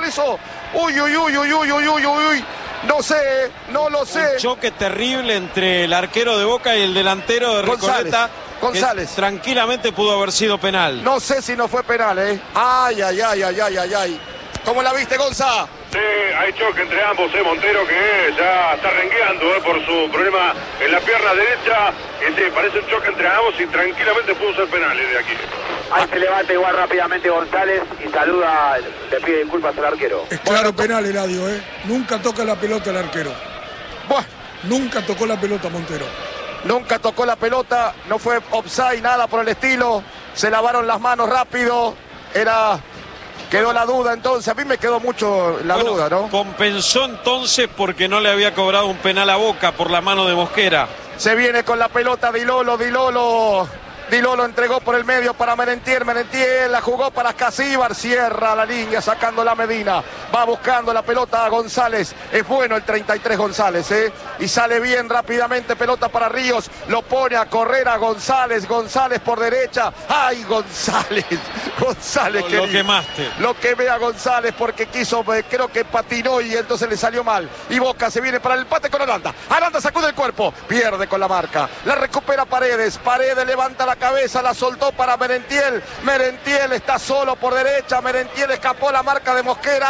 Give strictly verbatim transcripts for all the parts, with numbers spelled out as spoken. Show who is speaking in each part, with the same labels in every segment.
Speaker 1: eso? Uy, uy, uy, uy, uy, uy, uy, uy. No sé, no lo sé.
Speaker 2: Un choque terrible entre el arquero de Boca y el delantero de Recoleta.
Speaker 1: González. González.
Speaker 2: Tranquilamente pudo haber sido penal.
Speaker 1: No sé si no fue penal, ¿eh? Ay, ay, ay, ay, ay, ay, ay. ¿Cómo la viste, Gonza?
Speaker 3: Sí, hay choque entre ambos, eh, Montero que ya está rengueando eh, por su problema en la pierna derecha. Y sí, parece un choque entre ambos y tranquilamente pudo ser penal de aquí.
Speaker 4: Ahí se levanta igual rápidamente González y saluda, le pide disculpas al arquero.
Speaker 5: Es claro penal, Eladio, ¿eh? Nunca toca la pelota el arquero.
Speaker 1: Bueno.
Speaker 5: Nunca tocó la pelota Montero.
Speaker 1: Nunca tocó la pelota, no fue offside, nada por el estilo. Se lavaron las manos rápido. Era... Quedó la duda entonces, a mí me quedó mucho la
Speaker 2: bueno,
Speaker 1: duda, ¿no?
Speaker 2: Compensó entonces porque no le había cobrado un penal a Boca por la mano de Mosquera.
Speaker 1: Se viene con la pelota Di Lolo, Di Lolo. Di Lolo entregó por el medio para Merentiel, Merentiel la jugó para Casíbar, cierra la línea sacando la Medina, va buscando la pelota a González, es bueno el treinta y tres González, ¿eh? Y sale bien rápidamente, pelota para Ríos, lo pone a correr a González, González por derecha, ¡ay González! González,
Speaker 2: Lo,
Speaker 1: querido.
Speaker 2: lo quemaste.
Speaker 1: Lo quemé a González porque quiso, creo que patinó y entonces le salió mal. Y Boca se viene para el empate con Aranda. Aranda sacude el cuerpo, pierde con la marca. La recupera Paredes. Paredes levanta la cabeza, la soltó para Merentiel. Merentiel está solo por derecha. Merentiel escapó la marca de Mosquera.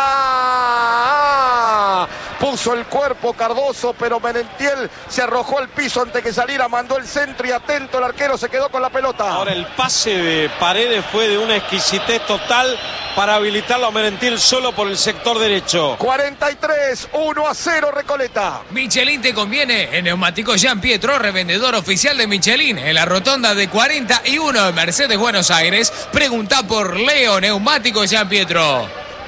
Speaker 1: ¡Ah! Puso el cuerpo Cardoso, pero Merentiel se arrojó al piso antes que saliera. Mandó el centro y atento el arquero se quedó con la pelota.
Speaker 2: Ahora el pase de Paredes fue de una exquisitez total para habilitarlo a Merentiel solo por el sector derecho.
Speaker 1: cuarenta y tres, uno a cero Recoleta.
Speaker 6: Michelin te conviene. En Neumáticos Jean Pietro, revendedor oficial de Michelin, en la rotonda de cuarenta y uno de Mercedes Buenos Aires. Pregunta por Leo Neumáticos Jean Pietro.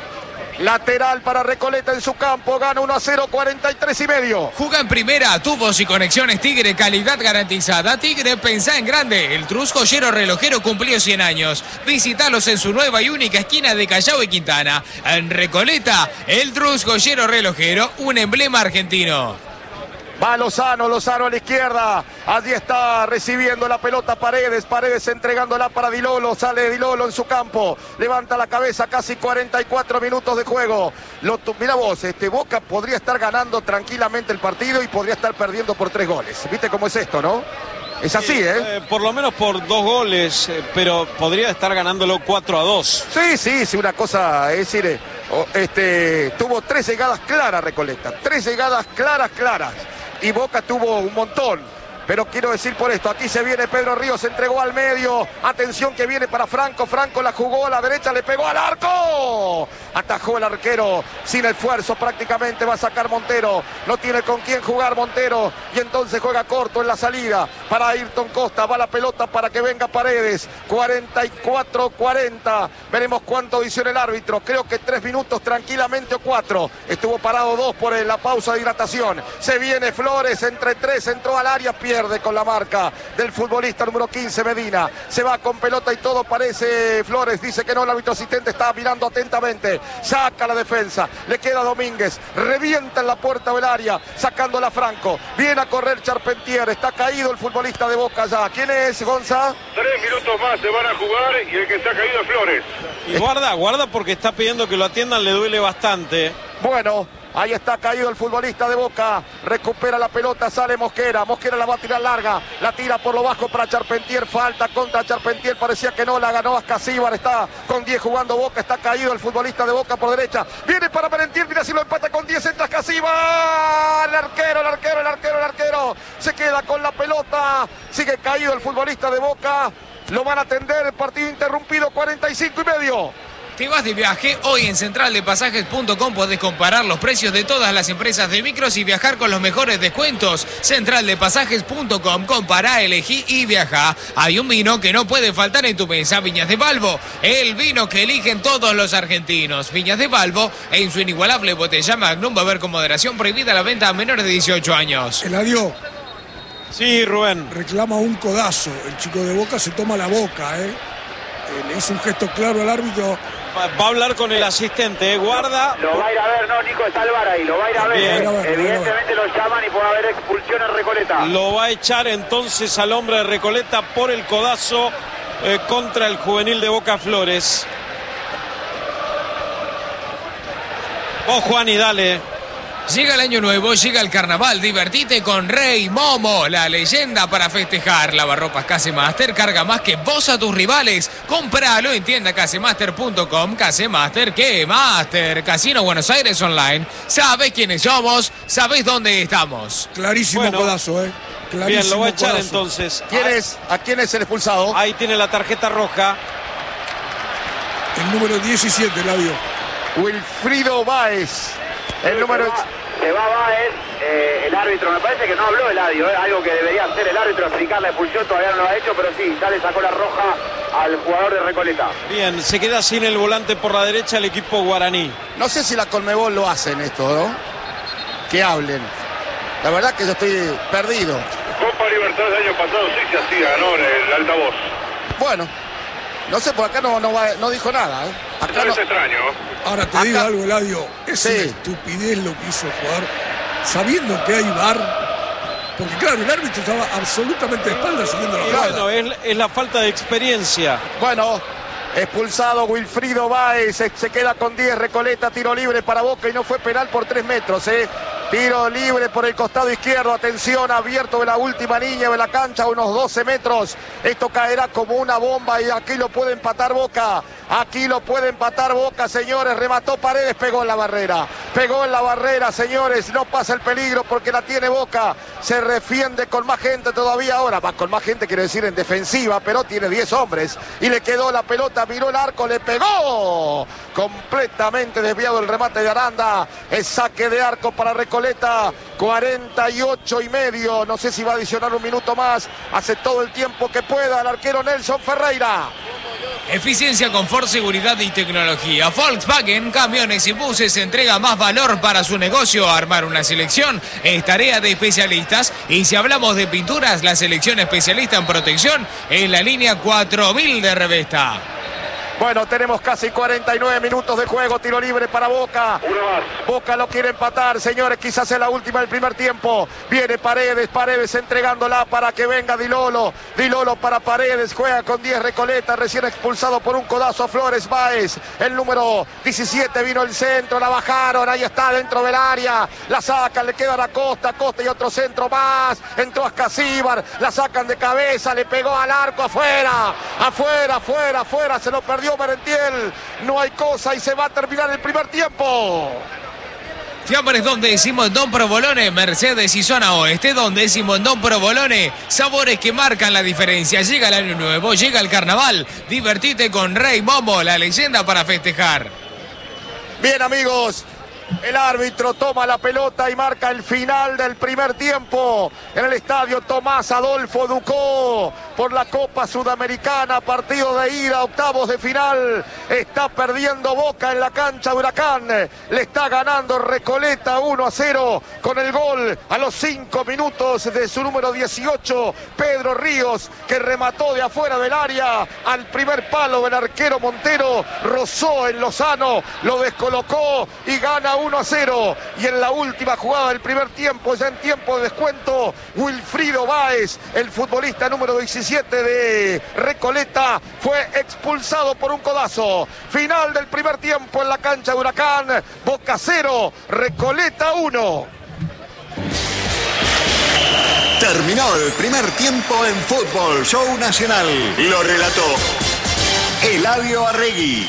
Speaker 1: Lateral para Recoleta en su campo, gana uno a cero, cuarenta y tres y medio.
Speaker 6: Juga en primera, tubos y conexiones Tigre, calidad garantizada. Tigre, pensá en grande. El Trus Joyero Relojero cumplió cien años. Visítalos en su nueva y única esquina de Callao y Quintana. En Recoleta, el Trus Joyero Relojero, un emblema argentino.
Speaker 1: Va Lozano, Lozano a la izquierda. Allí está recibiendo la pelota Paredes. Paredes entregándola para Di Lolo. Sale Di Lolo en su campo. Levanta la cabeza, casi cuarenta y cuatro minutos de juego. Lo, mira vos, este, Boca podría estar ganando tranquilamente el partido y podría estar perdiendo por tres goles. ¿Viste cómo es esto, no? Es así, ¿eh?
Speaker 2: eh por lo menos por dos goles, eh, pero podría estar ganándolo cuatro a dos.
Speaker 1: Sí, sí, sí, una cosa, es decir, eh, este, tuvo tres llegadas claras Recoleta. Tres llegadas claras, claras. Y Boca tuvo un montón. Pero quiero decir por esto, aquí se viene Pedro Ríos, se entregó al medio, atención que viene para Franco, Franco la jugó a la derecha, le pegó al arco, atajó el arquero sin esfuerzo prácticamente, va a sacar Montero, no tiene con quién jugar Montero, y entonces juega corto en la salida para Ayrton Costa, va la pelota para que venga Paredes, cuarenta y cuatro cuarenta, veremos cuánto dice el árbitro, creo que tres minutos tranquilamente o cuatro, estuvo parado dos por la pausa de hidratación, se viene Flores, entre tres, entró al área, pierde con la marca del futbolista número quince Medina, se va con pelota y todo parece Flores, dice que no, el árbitro asistente está mirando atentamente, saca la defensa, le queda Domínguez, revienta en la puerta del área, sacándola Franco, viene a correr Charpentier, está caído el futbolista de Boca ya, ¿quién es, Gonza?
Speaker 3: Tres minutos más se van a jugar y el que está caído es Flores.
Speaker 2: Y guarda, guarda porque está pidiendo que lo atiendan, le duele bastante.
Speaker 1: Bueno, ahí está caído el futbolista de Boca, recupera la pelota, sale Mosquera, Mosquera la va a tirar larga, la tira por lo bajo para Charpentier, falta contra Charpentier, parecía que no, la ganó Ascasíbar, está con diez jugando Boca, está caído el futbolista de Boca por derecha, viene para Merentiel, mira si lo empata con diez, entra Ascasíbar, el arquero, el arquero, el arquero, el arquero, se queda con la pelota, sigue caído el futbolista de Boca, lo van a atender, el partido interrumpido, cuarenta y cinco y medio.
Speaker 6: ¿Te vas de viaje? Hoy en central de pasajes punto com podés comparar los precios de todas las empresas de micros y viajar con los mejores descuentos. central de pasajes punto com, compará, elegí y viaja. Hay un vino que no puede faltar en tu mesa, Viñas de Balbo, el vino que eligen todos los argentinos. Viñas de Balbo, en su inigualable botella Magnum, va a haber con moderación prohibida la venta a menores de dieciocho años.
Speaker 5: Eladio.
Speaker 2: Sí, Rubén.
Speaker 5: Reclama un codazo, el chico de Boca se toma la boca, ¿eh? Le hizo un gesto claro al árbitro.
Speaker 2: Va, va a hablar con el asistente, ¿eh? Guarda.
Speaker 4: Lo va a ir a ver, no, Nico, está el VAR ahí, lo va a ir a ver.
Speaker 2: Bien.
Speaker 4: Eh. Evidentemente lo llaman y puede haber expulsión en Recoleta.
Speaker 2: Lo va a echar entonces al hombre de Recoleta por el codazo eh, contra el juvenil de Boca Flores. Vos, Juani, dale.
Speaker 6: Llega el año nuevo, llega el carnaval, divertite con Rey Momo, la leyenda para festejar. Lavarropas Casemaster, carga más que vos a tus rivales. Compralo en tienda casemaster punto com. Casemaster, ¿qué master? Casino Buenos Aires Online. Sabés quiénes somos, sabés dónde estamos.
Speaker 5: Clarísimo
Speaker 2: Bueno,
Speaker 5: codazo, ¿eh? Clarísimo
Speaker 2: Bien, lo voy a echar
Speaker 5: codazo.
Speaker 2: entonces.
Speaker 1: ¿Quién es? ¿A quién es el expulsado?
Speaker 2: Ahí tiene la tarjeta roja.
Speaker 5: El número diecisiete, la vio.
Speaker 1: Wilfrido Báez. El número...
Speaker 4: Se va Báez, eh, el árbitro, me parece que no habló Eladio, eh, algo que debería hacer el árbitro, explicar la expulsión, todavía no lo ha hecho, pero sí, ya le sacó la roja al jugador de Recoleta.
Speaker 2: Bien, se queda sin el volante por la derecha el equipo guaraní.
Speaker 1: No sé si la Conmebol lo hacen esto, ¿no? Que hablen. La verdad que yo estoy perdido.
Speaker 3: Copa Libertadores del año pasado sí se hacía, ¿no? En el altavoz.
Speaker 1: Bueno, no sé, por acá no, no, va- no dijo nada, ¿eh? Acá
Speaker 3: Es
Speaker 1: no...
Speaker 3: extraño.
Speaker 5: Ahora te
Speaker 1: Acá-
Speaker 5: digo algo, Eladio. Es
Speaker 1: Sí.
Speaker 5: una estupidez lo que hizo el jugador. Sabiendo que hay V A R. Porque claro, el árbitro estaba absolutamente de espaldas siguiendo la
Speaker 2: Y
Speaker 5: jugada.
Speaker 2: bueno, es, es la falta de experiencia.
Speaker 1: Bueno, expulsado Wilfrido Báez, se, se queda con diez, Recoleta, tiro libre para Boca y no fue penal por tres metros, ¿eh? Tiro libre por el costado izquierdo, atención, abierto de la última línea de la cancha, unos doce metros. Esto caerá como una bomba y aquí lo puede empatar Boca. Aquí lo puede empatar Boca, señores. Remató Paredes, pegó en la barrera. Pegó en la barrera, señores. No pasa el peligro porque la tiene Boca. Se refiende con más gente todavía ahora. Va con más gente, quiero decir, en defensiva, pero tiene diez hombres. Y le quedó la pelota, miró el arco, le pegó. Completamente desviado el remate de Aranda. El saque de arco para Recoleta. cuarenta y ocho y medio. No sé si va a adicionar un minuto más. Hace todo el tiempo que pueda el arquero Nelson Ferreira.
Speaker 6: Eficiencia, confort, seguridad y tecnología. Volkswagen, camiones y buses, entrega más valor para su negocio. Armar una selección es tarea de especialistas. Y si hablamos de pinturas, la selección especialista en protección es la línea cuatro mil de Revesta.
Speaker 1: Bueno, tenemos casi cuarenta y nueve minutos de juego, tiro libre para Boca.
Speaker 3: Uno más.
Speaker 1: Boca lo quiere empatar, señores, quizás es la última del primer tiempo. Viene Paredes, Paredes entregándola para que venga Dilolo. Dilolo para Paredes, juega con diez Recoleta, recién expulsado por un codazo Flores Báez. El número diecisiete vino el centro, la bajaron, ahí está dentro del área. La sacan, le queda a Costa, Costa y otro centro más. Entró Ascasíbar, la sacan de cabeza, le pegó al arco, afuera, afuera, afuera, afuera, se lo perdió Merentiel. No hay cosa y se va a terminar el primer tiempo.
Speaker 6: Fiambres Don Décimo en Don Provolone, Mercedes y Zona Oeste, Don Décimo en Don Provolone, sabores que marcan la diferencia. Llega el año nuevo, llega el carnaval, divertite con Rey Momo, la leyenda para festejar.
Speaker 1: Bien, amigos, el árbitro toma la pelota y marca el final del primer tiempo en el estadio Tomás Adolfo Ducó por la Copa Sudamericana, partido de ida, octavos de final. Está perdiendo Boca en la cancha de Huracán, le está ganando Recoleta uno a cero con el gol a los cinco minutos de su número dieciocho, Pedro Ríos, que remató de afuera del área al primer palo del arquero Montero, rozó en Lozano, lo descolocó y gana uno a cero. Y en la última jugada del primer tiempo, ya en tiempo de descuento, Wilfrido Báez, el futbolista número diecisiete de Recoleta, fue expulsado por un codazo. Final del primer tiempo en la cancha de Huracán, Boca cero, Recoleta uno.
Speaker 7: Terminó el primer tiempo en Fútbol Show Nacional. Lo relató Eladio Arregui.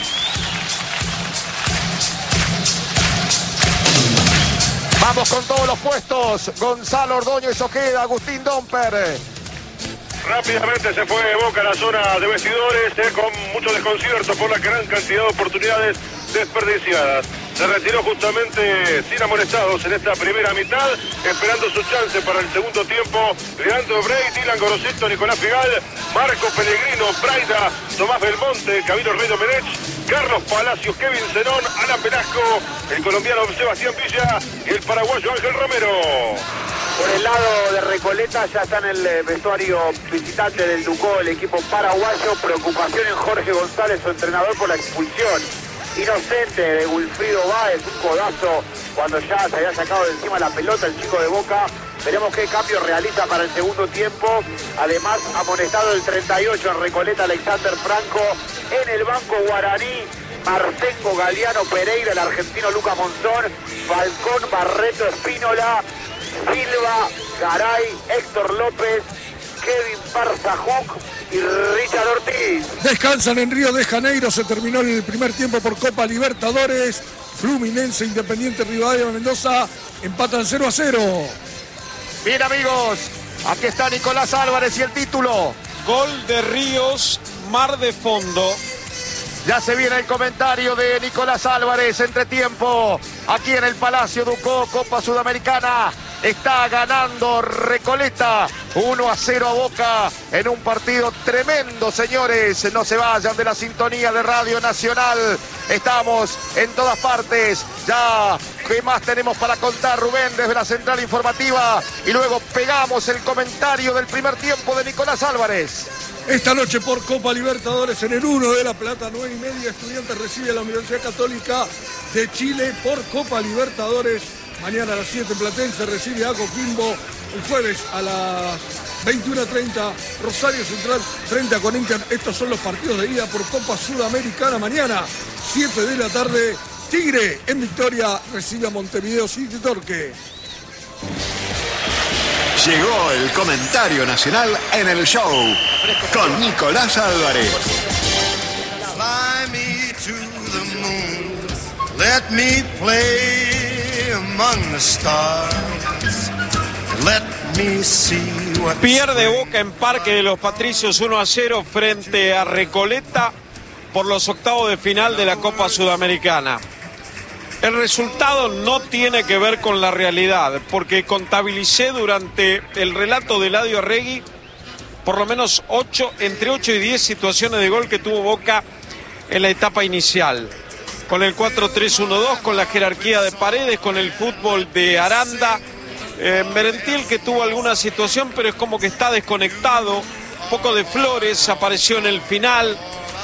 Speaker 1: Vamos con todos los puestos. Gonzalo Ordóñez Ojeda, Agustín Domper.
Speaker 3: Rápidamente se fue Boca a la zona de vestidores, eh, con mucho desconcierto por la gran cantidad de oportunidades desperdiciadas. Se retiró justamente sin amonestados en esta primera mitad, esperando su chance para el segundo tiempo. Leandro Brey, Dylan Gorosito, Nicolás Figal, Marco Pellegrino, Braida, Tomás Belmonte, Camilo Rey Domenech, Carlos Palacios, Kevin Zenón, Alan Velasco, el colombiano Sebastián Villa y el paraguayo Ángel Romero.
Speaker 4: Por el lado de Recoleta ya está en el vestuario visitante del Ducó, el equipo paraguayo. Preocupación en Jorge González, su entrenador, por la expulsión inocente de Wilfrido Báez, un codazo cuando ya se había sacado de encima la pelota el chico de Boca. Veremos qué cambio realiza para el segundo tiempo. Además, amonestado el treinta y ocho en Recoleta, Alexander Franco. En el banco guaraní, Martengo, Galeano, Pereira, el argentino Lucas Monzón, Falcón, Barreto, Espínola, Silva, Garay, Héctor López, Kevin Parzajuc y Richard Ortiz.
Speaker 5: Descansan en Río de Janeiro, se terminó el primer tiempo por Copa Libertadores. Fluminense, Independiente, Rivadavia, Mendoza empatan cero a cero.
Speaker 1: Bien, amigos, aquí está Nicolás Álvarez y el título.
Speaker 2: Gol de Ríos, Mar de Fondo.
Speaker 1: Ya se viene el comentario de Nicolás Álvarez, entretiempo, aquí en el Palacio Ducó, Copa Sudamericana. Está ganando Recoleta uno a cero a Boca en un partido tremendo, señores. No se vayan de la sintonía de Radio Nacional. Estamos en todas partes. Ya, ¿qué más tenemos para contar, Rubén, desde la central informativa? Y luego pegamos el comentario del primer tiempo de Nicolás Álvarez.
Speaker 5: Esta noche por Copa Libertadores en el uno de La Plata, nueve y media, Estudiantes recibe a la Universidad Católica de Chile por Copa Libertadores. Mañana a las siete en Platense recibe a Coquimbo. El jueves a las veintiuna treinta, Rosario Central frente a Corinthians. Estos son los partidos de ida por Copa Sudamericana. Mañana, siete de la tarde, Tigre en Victoria recibe a Montevideo City Torque.
Speaker 7: Llegó el comentario nacional en el show con Nicolás Álvarez.
Speaker 8: Fly me to the moon, let me play among the stars, let me see what...
Speaker 2: Pierde Boca en Parque de los Patricios uno a cero frente a Recoleta por los octavos de final de la Copa Sudamericana. El resultado no tiene que ver con la realidad, porque contabilicé durante el relato de Eladio Arregui por lo menos ocho, entre ocho y diez situaciones de gol que tuvo Boca en la etapa inicial. Con el cuatro tres uno dos, con la jerarquía de Paredes, con el fútbol de Aranda. Eh, Merentiel que tuvo alguna situación, pero es como que está desconectado. Un poco de Flores apareció en el final.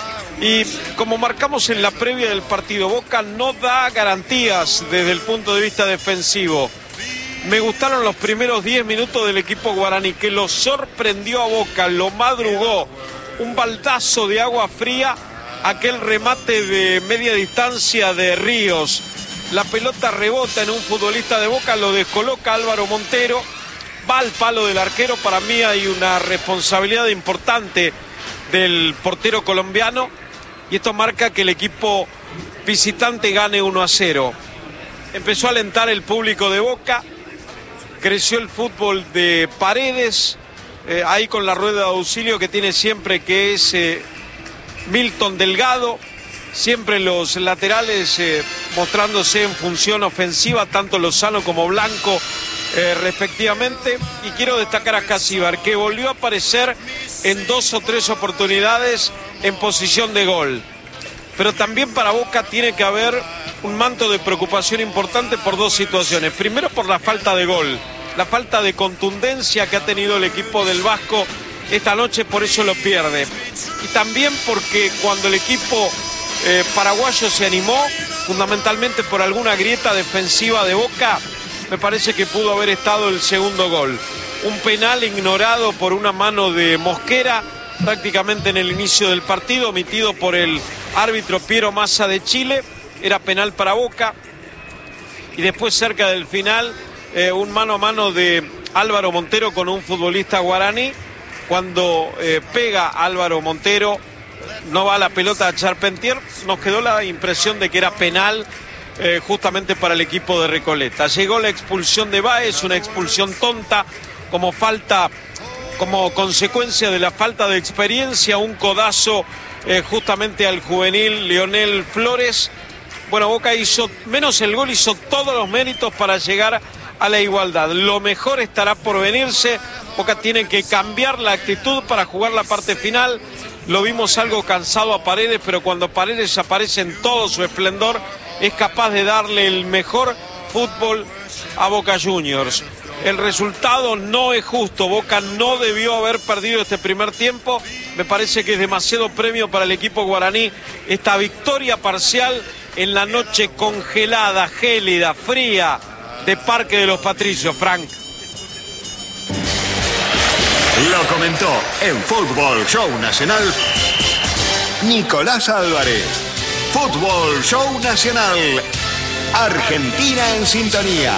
Speaker 2: Y como marcamos en la previa del partido, Boca no da garantías desde el punto de vista defensivo. Me gustaron los primeros diez minutos del equipo guaraní, que lo sorprendió a Boca, lo madrugó. Un baldazo de agua fría, aquel remate de media distancia de Ríos. La pelota rebota en un futbolista de Boca, lo descoloca Álvaro Montero. Va al palo del arquero. Para mí hay una responsabilidad importante del portero colombiano. Y esto marca que el equipo visitante gane uno a cero. Empezó a alentar el público de Boca. Creció el fútbol de Paredes. Eh, ahí con la rueda de auxilio que tiene siempre, que es eh, Milton Delgado. Siempre los laterales eh, mostrándose en función ofensiva, tanto Lozano como Blanco eh, respectivamente. Y quiero destacar a Casíbar, que volvió a aparecer en dos o tres oportunidades en posición de gol. Pero también para Boca tiene que haber un manto de preocupación importante por dos situaciones. Primero, por la falta de gol, la falta de contundencia que ha tenido el equipo del Vasco esta noche, por eso lo pierde. Y también porque cuando el equipo eh, paraguayo se animó, fundamentalmente por alguna grieta defensiva de Boca, me parece que pudo haber estado el segundo gol. Un penal ignorado por una mano de Mosquera, prácticamente en el inicio del partido, omitido por el árbitro Piero Massa de Chile. Era penal para Boca. Y después, cerca del final, eh, un mano a mano de Álvaro Montero con un futbolista guaraní. Cuando eh, pega Álvaro Montero, no va la pelota a Charpentier. Nos quedó la impresión de que era penal eh, justamente para el equipo de Recoleta. Llegó la expulsión de Báez, una expulsión tonta, como falta, como consecuencia de la falta de experiencia, un codazo eh, justamente al juvenil Leonel Flores. Bueno, Boca hizo, menos el gol, hizo todos los méritos para llegar a la igualdad. Lo mejor estará por venirse. Boca tiene que cambiar la actitud para jugar la parte final. Lo vimos algo cansado a Paredes, pero cuando Paredes aparece en todo su esplendor, es capaz de darle el mejor fútbol a Boca Juniors. El resultado no es justo. Boca no debió haber perdido este primer tiempo. Me parece que es demasiado premio para el equipo guaraní esta victoria parcial en la noche congelada, gélida, fría de Parque de los Patricios, Frank.
Speaker 7: Lo comentó en Fútbol Show Nacional Nicolás Álvarez. Fútbol Show Nacional. Argentina en sintonía.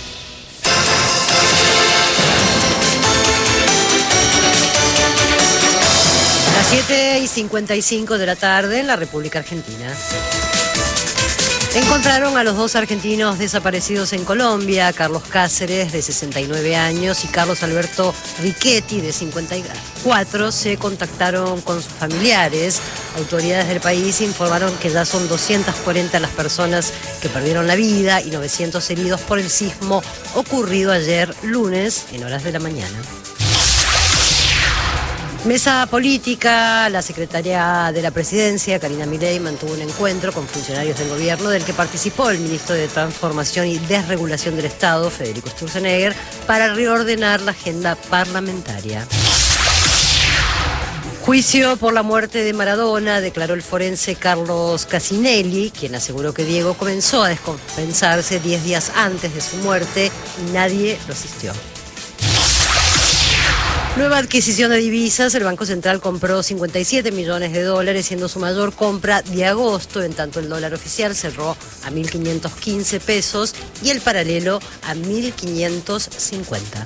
Speaker 9: Las siete y cincuenta y cinco de la tarde en la República Argentina. Encontraron a los dos argentinos desaparecidos en Colombia, Carlos Cáceres, de sesenta y nueve años, y Carlos Alberto Riquetti, de cincuenta y cuatro. Se contactaron con sus familiares. Autoridades del país informaron que ya son doscientas cuarenta las personas que perdieron la vida y novecientos heridos por el sismo ocurrido ayer lunes en horas de la mañana. Mesa política, la secretaria de la Presidencia, Karina Milei, mantuvo un encuentro con funcionarios del gobierno del que participó el ministro de Transformación y Desregulación del Estado, Federico Sturzenegger, para reordenar la agenda parlamentaria. Juicio por la muerte de Maradona, declaró el forense Carlos Casinelli, quien aseguró que Diego comenzó a descompensarse diez días antes de su muerte y nadie lo asistió. Nueva adquisición de divisas, el Banco Central compró cincuenta y siete millones de dólares, siendo su mayor compra de agosto, en tanto el dólar oficial cerró a mil quinientos quince pesos y el paralelo a mil quinientos cincuenta.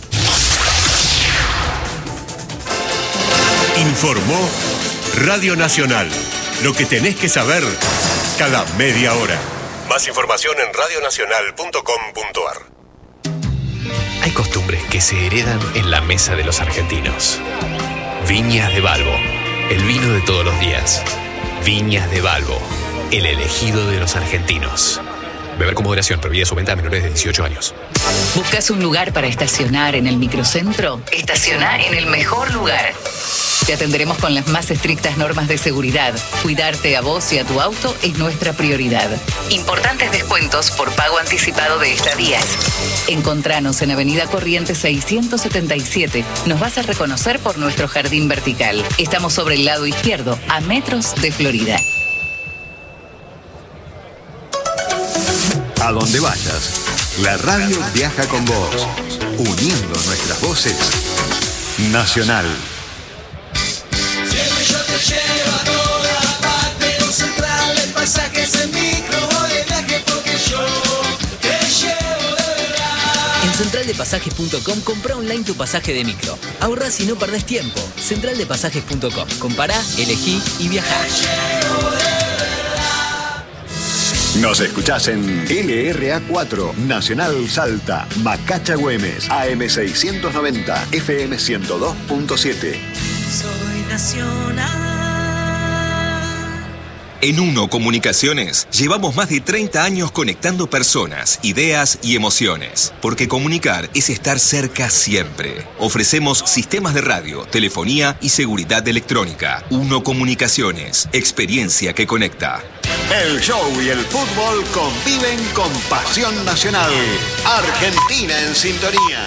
Speaker 10: Informó Radio Nacional. Lo que tenés que saber cada media hora. Más información en radio nacional punto com punto a r.
Speaker 11: Hay costumbres que se heredan en la mesa de los argentinos. Viñas de Balbo, el vino de todos los días. Viñas de Balbo, el elegido de los argentinos. Beber con moderación, prohibida su venta a menores de dieciocho años.
Speaker 12: ¿Buscas un lugar para estacionar en el microcentro? Estaciona en el mejor lugar. Te atenderemos con las más estrictas normas de seguridad. Cuidarte a vos y a tu auto es nuestra prioridad. Importantes descuentos por pago anticipado de estadías. Encontranos en Avenida Corrientes seiscientos setenta y siete. Nos vas a reconocer por nuestro jardín vertical. Estamos sobre el lado izquierdo, a metros de Florida.
Speaker 7: A donde vayas, la radio viaja con vos, uniendo nuestras voces. Nacional.
Speaker 8: Yo te llevo a toda parte, con Central de Pasajes en micro o de viaje, porque yo te llevo de verdad.
Speaker 13: En central de pasajes punto com compra online tu pasaje de micro. Ahorrás y no perdés tiempo. central de pasajes punto com. Compará, elegí y viajá.
Speaker 7: Nos escuchás en L R A cuatro, Nacional Salta, Macacha Güemes, A M seiscientos noventa, F M ciento dos punto siete.
Speaker 8: Soy nacional.
Speaker 14: En Uno Comunicaciones llevamos más de treinta años conectando personas, ideas y emociones. Porque comunicar es estar cerca siempre. Ofrecemos sistemas de radio, telefonía y seguridad electrónica. Uno Comunicaciones, experiencia que conecta.
Speaker 7: El show y el fútbol conviven con pasión nacional. Argentina en sintonía.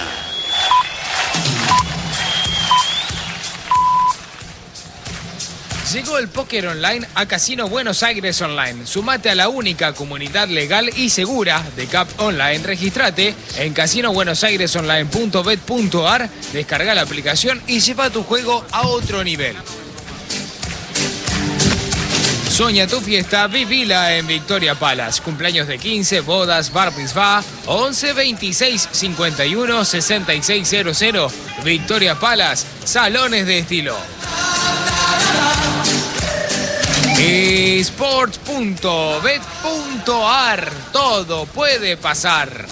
Speaker 6: Llegó el póker online a Casino Buenos Aires Online. Sumate a la única comunidad legal y segura de C A P Online. Registrate en casino buenos aires online punto bet punto a r, descarga la aplicación y lleva tu juego a otro nivel. Soña tu fiesta, vivila en Victoria Palace. Cumpleaños de quince, bodas, bar mitzvah, once veintiséis cincuenta y uno sesenta y seis cero cero. Victoria Palace, salones de estilo. Sports punto bet punto a r, todo puede pasar.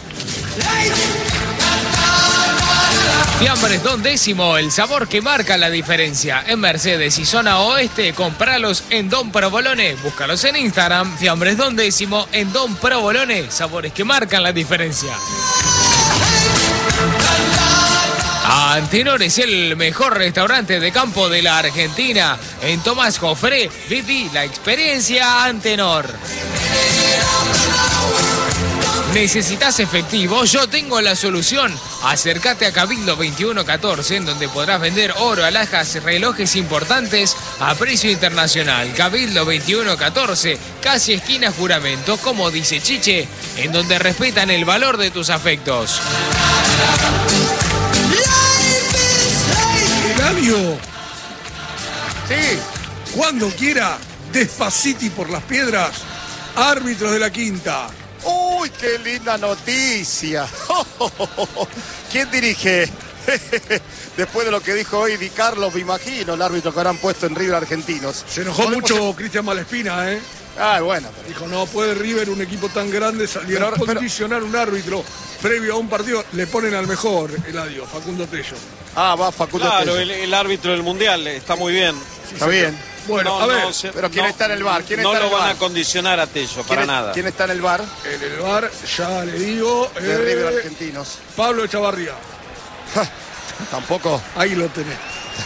Speaker 6: Fiambres Don Décimo, el sabor que marca la diferencia. En Mercedes y zona oeste, compralos en Don Provolone. Búscalos en Instagram, Fiambres Don Décimo en Don Provolone, sabores que marcan la diferencia. Antenor es el mejor restaurante de campo de la Argentina. En Tomás Jofré, viví la experiencia Antenor. ¿Necesitas efectivo? Yo tengo la solución. Acércate a Cabildo veintiuno catorce, en donde podrás vender oro, alhajas, relojes importantes a precio internacional. Cabildo veintiuno catorce, casi esquina Juramento, como dice Chiche, en donde respetan el valor de tus afectos.
Speaker 5: Eladio. Sí. Cuando quiera, Despaciti por las piedras. Árbitros de la quinta.
Speaker 1: ¡Uy, qué linda noticia! ¿Quién dirige? Después de lo que dijo hoy Di Carlos, me imagino el árbitro que habrán puesto en River Argentinos.
Speaker 5: Se enojó mucho Cristian Malespina, ¿eh?
Speaker 1: Ah, bueno. Pero...
Speaker 5: Dijo, no puede River, un equipo tan grande, salir a
Speaker 1: pero,
Speaker 5: condicionar pero... un árbitro previo a un partido. Le ponen al mejor, Eladio, Facundo Tello.
Speaker 1: Ah, va Facundo
Speaker 2: claro,
Speaker 1: Tello.
Speaker 2: Claro, el, el árbitro del Mundial está muy bien.
Speaker 1: Sí, está bien.
Speaker 5: Bueno,
Speaker 2: no,
Speaker 5: a ver.
Speaker 2: No, se,
Speaker 1: pero ¿quién
Speaker 2: no,
Speaker 1: está en el bar? ¿Quién
Speaker 2: no
Speaker 1: está
Speaker 2: lo
Speaker 1: en el
Speaker 2: van
Speaker 1: bar?
Speaker 2: a condicionar a Tello, para
Speaker 1: ¿Quién,
Speaker 2: nada.
Speaker 1: ¿Quién está en el bar?
Speaker 5: En el bar, ya le digo.
Speaker 1: De
Speaker 5: eh,
Speaker 1: River Argentinos.
Speaker 5: Pablo Echavarría.
Speaker 1: Tampoco.
Speaker 5: Ahí lo tenés.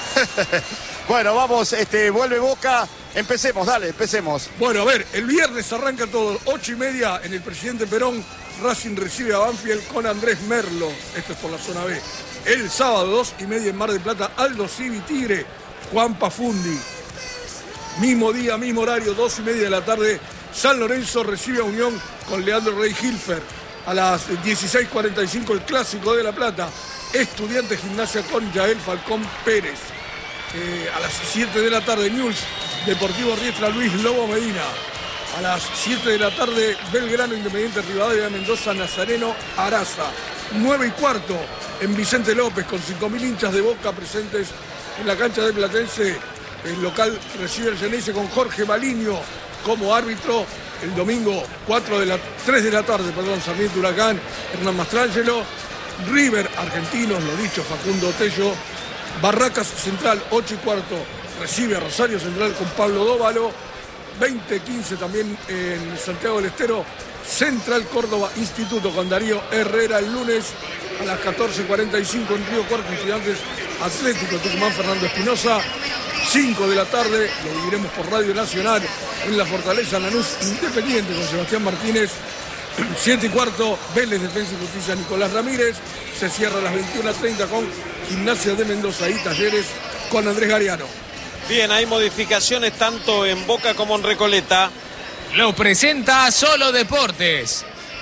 Speaker 1: Bueno, vamos, este, vuelve Boca. Empecemos, dale, empecemos.
Speaker 5: Bueno, a ver, el viernes arranca todo. Ocho y media en el Presidente Perón. Racing recibe a Banfield con Andrés Merlo. Esto es por la zona B. El sábado, dos y media en Mar del Plata, Aldo Civi Tigre, Juan Pafundi. Mismo día, mismo horario, dos y media de la tarde, San Lorenzo recibe a Unión con Leandro Rey Hilfer. A las dieciséis cuarenta y cinco el Clásico de La Plata, Estudiantes Gimnasia con Yael Falcón Pérez. Eh, a las siete de la tarde, News, Deportivo Riestra Luis Lobo Medina. A las siete de la tarde, Belgrano Independiente Rivadavia Mendoza Nazareno Araza. nueve y cuarto en Vicente López con cinco mil hinchas de Boca presentes en la cancha de Platense. El local recibe el Geneise con Jorge Maliño como árbitro. El domingo cuatro de la, tres de la tarde, perdón, Sarmiento Huracán, Hernán Mastrangelo. River Argentinos, lo dicho, Facundo Tello. Barracas Central, ocho y cuarto, recibe a Rosario Central con Pablo Dóvalo. veinte quince también en Santiago del Estero, Central Córdoba Instituto con Darío Herrera el lunes. A las catorce cuarenta y cinco en Río Cuarto, Estudiantes Atlético Tucumán Fernando Espinosa. cinco de la tarde, lo viviremos por Radio Nacional en la Fortaleza Lanús Independiente con Sebastián Martínez. siete y cuarto, Vélez Defensa y Justicia Nicolás Ramírez. Se cierra a las veintiuna treinta con Gimnasia de Mendoza y Talleres con Andrés Gariano.
Speaker 2: Bien, hay modificaciones tanto en Boca como en Recoleta.
Speaker 6: Lo presenta Solo Deportes.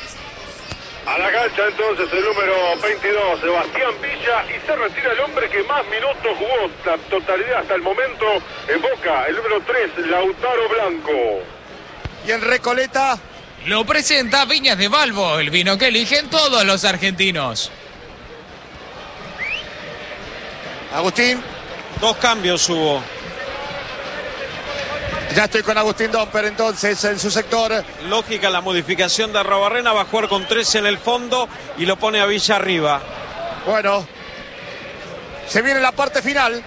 Speaker 3: A la cancha entonces el número veintidós, Sebastián Villa, y se retira el hombre que más minutos jugó, la totalidad hasta el momento en Boca, el número tres, Lautaro Blanco.
Speaker 1: Y en Recoleta
Speaker 6: lo presenta Viñas de Balbo, el vino que eligen todos los argentinos.
Speaker 1: Agustín.
Speaker 2: Dos cambios hubo.
Speaker 1: Ya estoy con Agustín Domper entonces en su sector.
Speaker 2: Lógica la modificación de Arrobarrena, va a jugar con tres en el fondo y lo pone a Villa arriba.
Speaker 1: Bueno, se viene la parte final.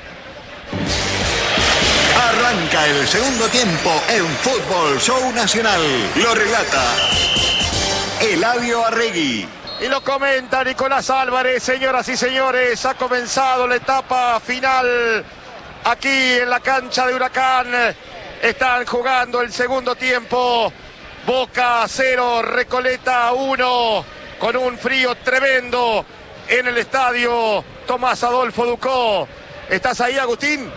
Speaker 7: Arranca el segundo tiempo en Fútbol Show Nacional. Lo relata Eladio Arregui.
Speaker 1: Y lo comenta Nicolás Álvarez. Señoras y señores, ha comenzado la etapa final aquí en la cancha de Huracán. Están jugando el segundo tiempo. Boca cero, Recoleta uno. Con un frío tremendo en el estadio Tomás Adolfo Ducó. ¿Estás ahí, Agustín?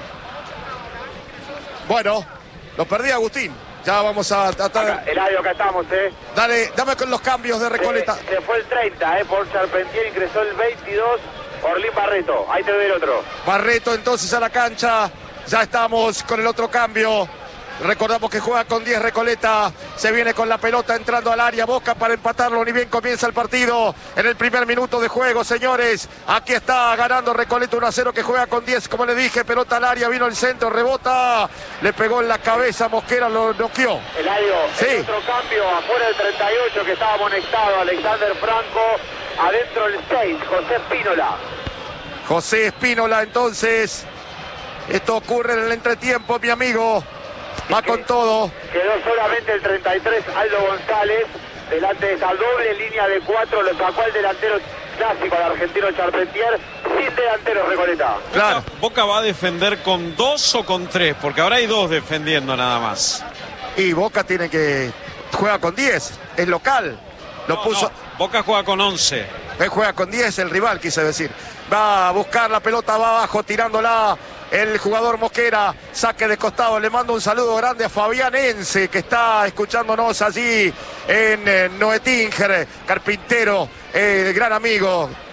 Speaker 1: Bueno, lo perdí, Agustín. Ya vamos a tratar.
Speaker 4: Eladio, acá estamos, ¿eh?
Speaker 1: Dale, dame con los cambios de Recoleta.
Speaker 4: Se, se fue el treinta, ¿eh? Por Charpentier ingresó el veintidós, Orlín Barreto. Ahí te doy el otro.
Speaker 1: Barreto entonces a la cancha. Ya estamos con el otro cambio. Recordamos que juega con diez Recoleta. Se viene con la pelota entrando al área. Boca para empatarlo. Ni bien comienza el partido. En el primer minuto de juego, señores. Aquí está ganando Recoleta uno a cero, que juega con diez. Como le dije, pelota al área. Vino el centro, rebota. Le pegó en la cabeza. Mosquera lo noqueó.
Speaker 4: Eladio,
Speaker 1: sí.
Speaker 4: El otro cambio. Afuera el treinta y ocho que estaba amonestado. Alexander Franco. Adentro el seis. José Espínola.
Speaker 1: José Espínola entonces. Esto ocurre en el entretiempo, mi amigo. Va con todo.
Speaker 4: Quedó solamente el treinta y tres, Aldo González, delante de esa doble línea de cuatro, lo sacó el delantero clásico, el argentino Charpentier, sin delantero Recoleta.
Speaker 2: Claro. Boca, Boca va a defender con dos o con tres, porque ahora hay dos defendiendo nada más.
Speaker 1: Y Boca tiene que... juega con diez, es local. Lo
Speaker 2: no,
Speaker 1: puso...
Speaker 2: no. Boca juega con once.
Speaker 1: Él juega con diez, el rival, quise decir. Va a buscar la pelota, va abajo, tirándola. El jugador Mosquera, saque de costado. Le mando un saludo grande a Fabián Ence, que está escuchándonos allí en eh, Noetinger, carpintero, eh, gran amigo.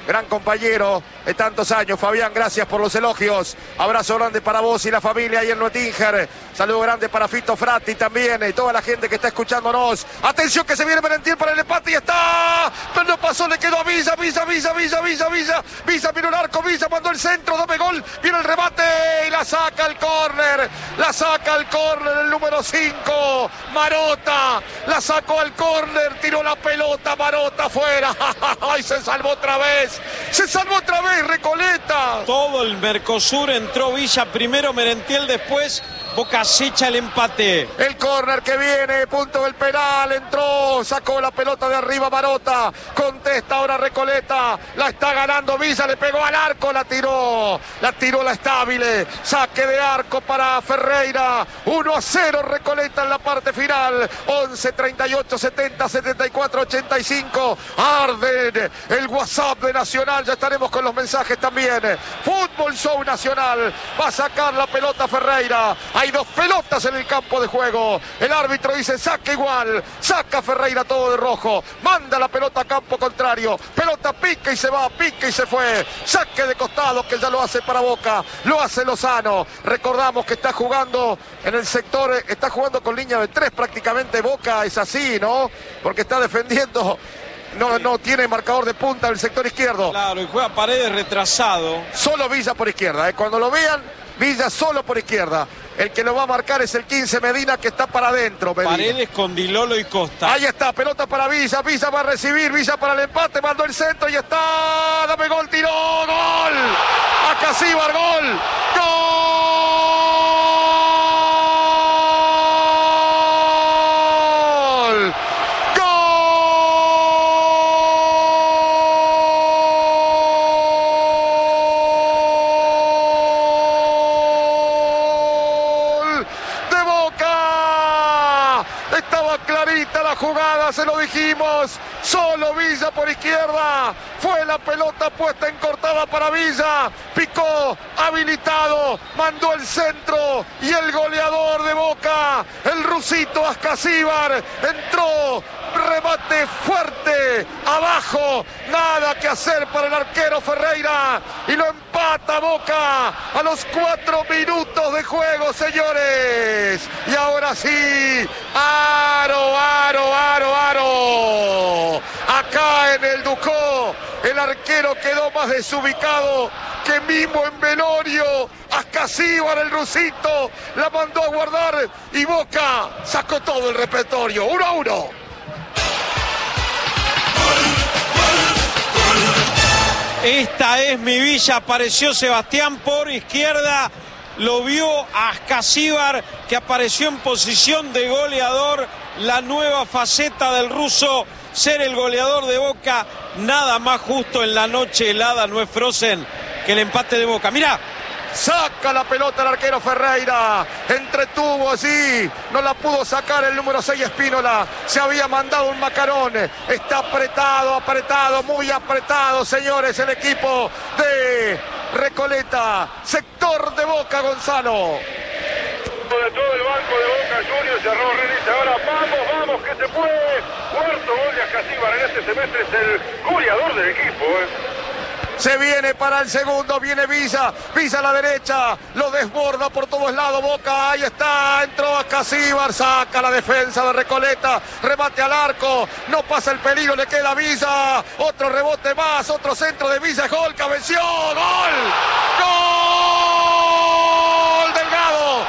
Speaker 1: gran compañero de tantos años. Fabián, gracias por los elogios. Abrazo grande para vos y la familia ahí en Noetinger. Saludo grande para Fito Fratti también y toda la gente que está escuchándonos. Atención que se viene Merentiel para el empate y está. Pero no pasó, le quedó a Villa, Villa, Villa, Villa, Villa, Villa. Villa miró el arco, Villa mandó el centro, dame gol. Viene el remate y la saca al córner. La saca al córner el número cinco. Marota. La sacó al córner, tiró la pelota, Marota afuera. ¡Ay, se salvó otra vez! ¡Se salvó otra vez, Recoleta!
Speaker 2: Todo el Mercosur entró Villa, primero Merentiel, después Boca acecha el empate.
Speaker 1: El córner que viene, punto del penal, entró, sacó la pelota de arriba Marota, contesta ahora Recoleta, la está ganando Villa, le pegó al arco, la tiró, la tiró la Estable, saque de arco para Ferreira, uno a cero Recoleta en la parte final, once, treinta y ocho, setenta, setenta y cuatro, ochenta y cinco, arden el WhatsApp de Nacional, ya estaremos con los mensajes también. Fútbol Show Nacional, va a sacar la pelota Ferreira. Hay dos pelotas en el campo de juego. El árbitro dice saca igual. Saca Ferreira todo de rojo. Manda la pelota a campo contrario. Pelota pica y se va, pica y se fue. Saque de costado que ya lo hace para Boca. Lo hace Lozano. Recordamos que está jugando en el sector, está jugando con línea de tres prácticamente. Boca es así, ¿no? Porque está defendiendo. No, no tiene marcador de punta en el sector izquierdo.
Speaker 2: Claro, y juega Paredes retrasado.
Speaker 1: Solo Villa por izquierda, ¿eh? Cuando lo vean, Villa solo por izquierda. El que lo va a marcar es el quince Medina, que está para adentro. Medina.
Speaker 2: Paredes con Dilolo y Costa.
Speaker 1: Ahí está, pelota para Villa. Villa va a recibir, Villa para el empate, mandó el centro y está. Dame gol, tiró, gol. A Casíbar, gol. Gol. Jugada, se lo dijimos, solo Villa por izquierda, fue la pelota puesta en cortada para Villa, picó, habilitado, mandó el centro y el goleador de Boca, el rusito Ascasíbar, entró, remate fuerte, abajo, nada que hacer para el arquero Ferreira y lo empata Boca a los cuatro minutos de juego, señores. Y ahora sí, aro, aro, aro, aro. Acá en el Ducó, el arquero quedó más desubicado que Mimo en velorio. Ascasíbar, el rusito, la mandó a guardar y Boca sacó todo el repertorio. Uno a uno.
Speaker 2: Esta es mi Villa, apareció Sebastián por izquierda, lo vio a Ascasíbar que apareció en posición de goleador, la nueva faceta del ruso, ser el goleador de Boca, nada más justo en la noche helada, no es Frozen, que el empate de Boca. Mirá.
Speaker 1: Saca la pelota el arquero Ferreira, entretuvo así, no la pudo sacar el número seis Espínola, se había mandado un macarón, está apretado, apretado, muy apretado, señores, el equipo de Recoleta, sector de Boca, Gonzalo.
Speaker 3: De todo el banco de Boca Juniors, cerró Renis, ahora vamos, vamos, que se puede, cuarto gol de Ascasíbar en este semestre, es el goleador del equipo, ¿eh?
Speaker 1: Se viene para el segundo, viene Villa, Villa a la derecha, lo desborda por todos lados, Boca, ahí está, entró Ascasíbar, saca la defensa de Recoleta, remate al arco, no pasa el peligro, le queda Villa, otro rebote más, otro centro de Villa, gol, cabeció, gol, gol, Delgado,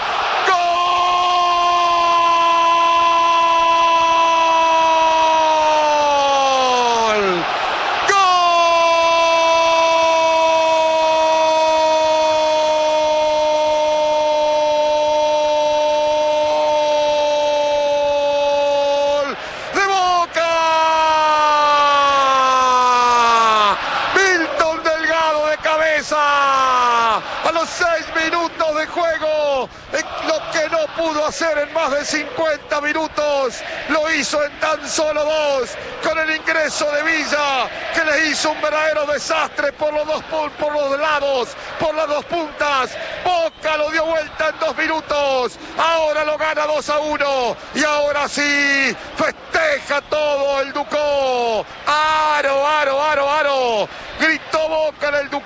Speaker 1: pudo hacer en más de cincuenta minutos, lo hizo en tan solo dos, con el ingreso de Villa, que le hizo un verdadero desastre por los dos, por los lados, por las dos puntas. Boca lo dio vuelta en dos minutos, ahora lo gana dos a uno, y ahora sí, festeja todo el Ducó. Aro, aro, aro, aro, gritó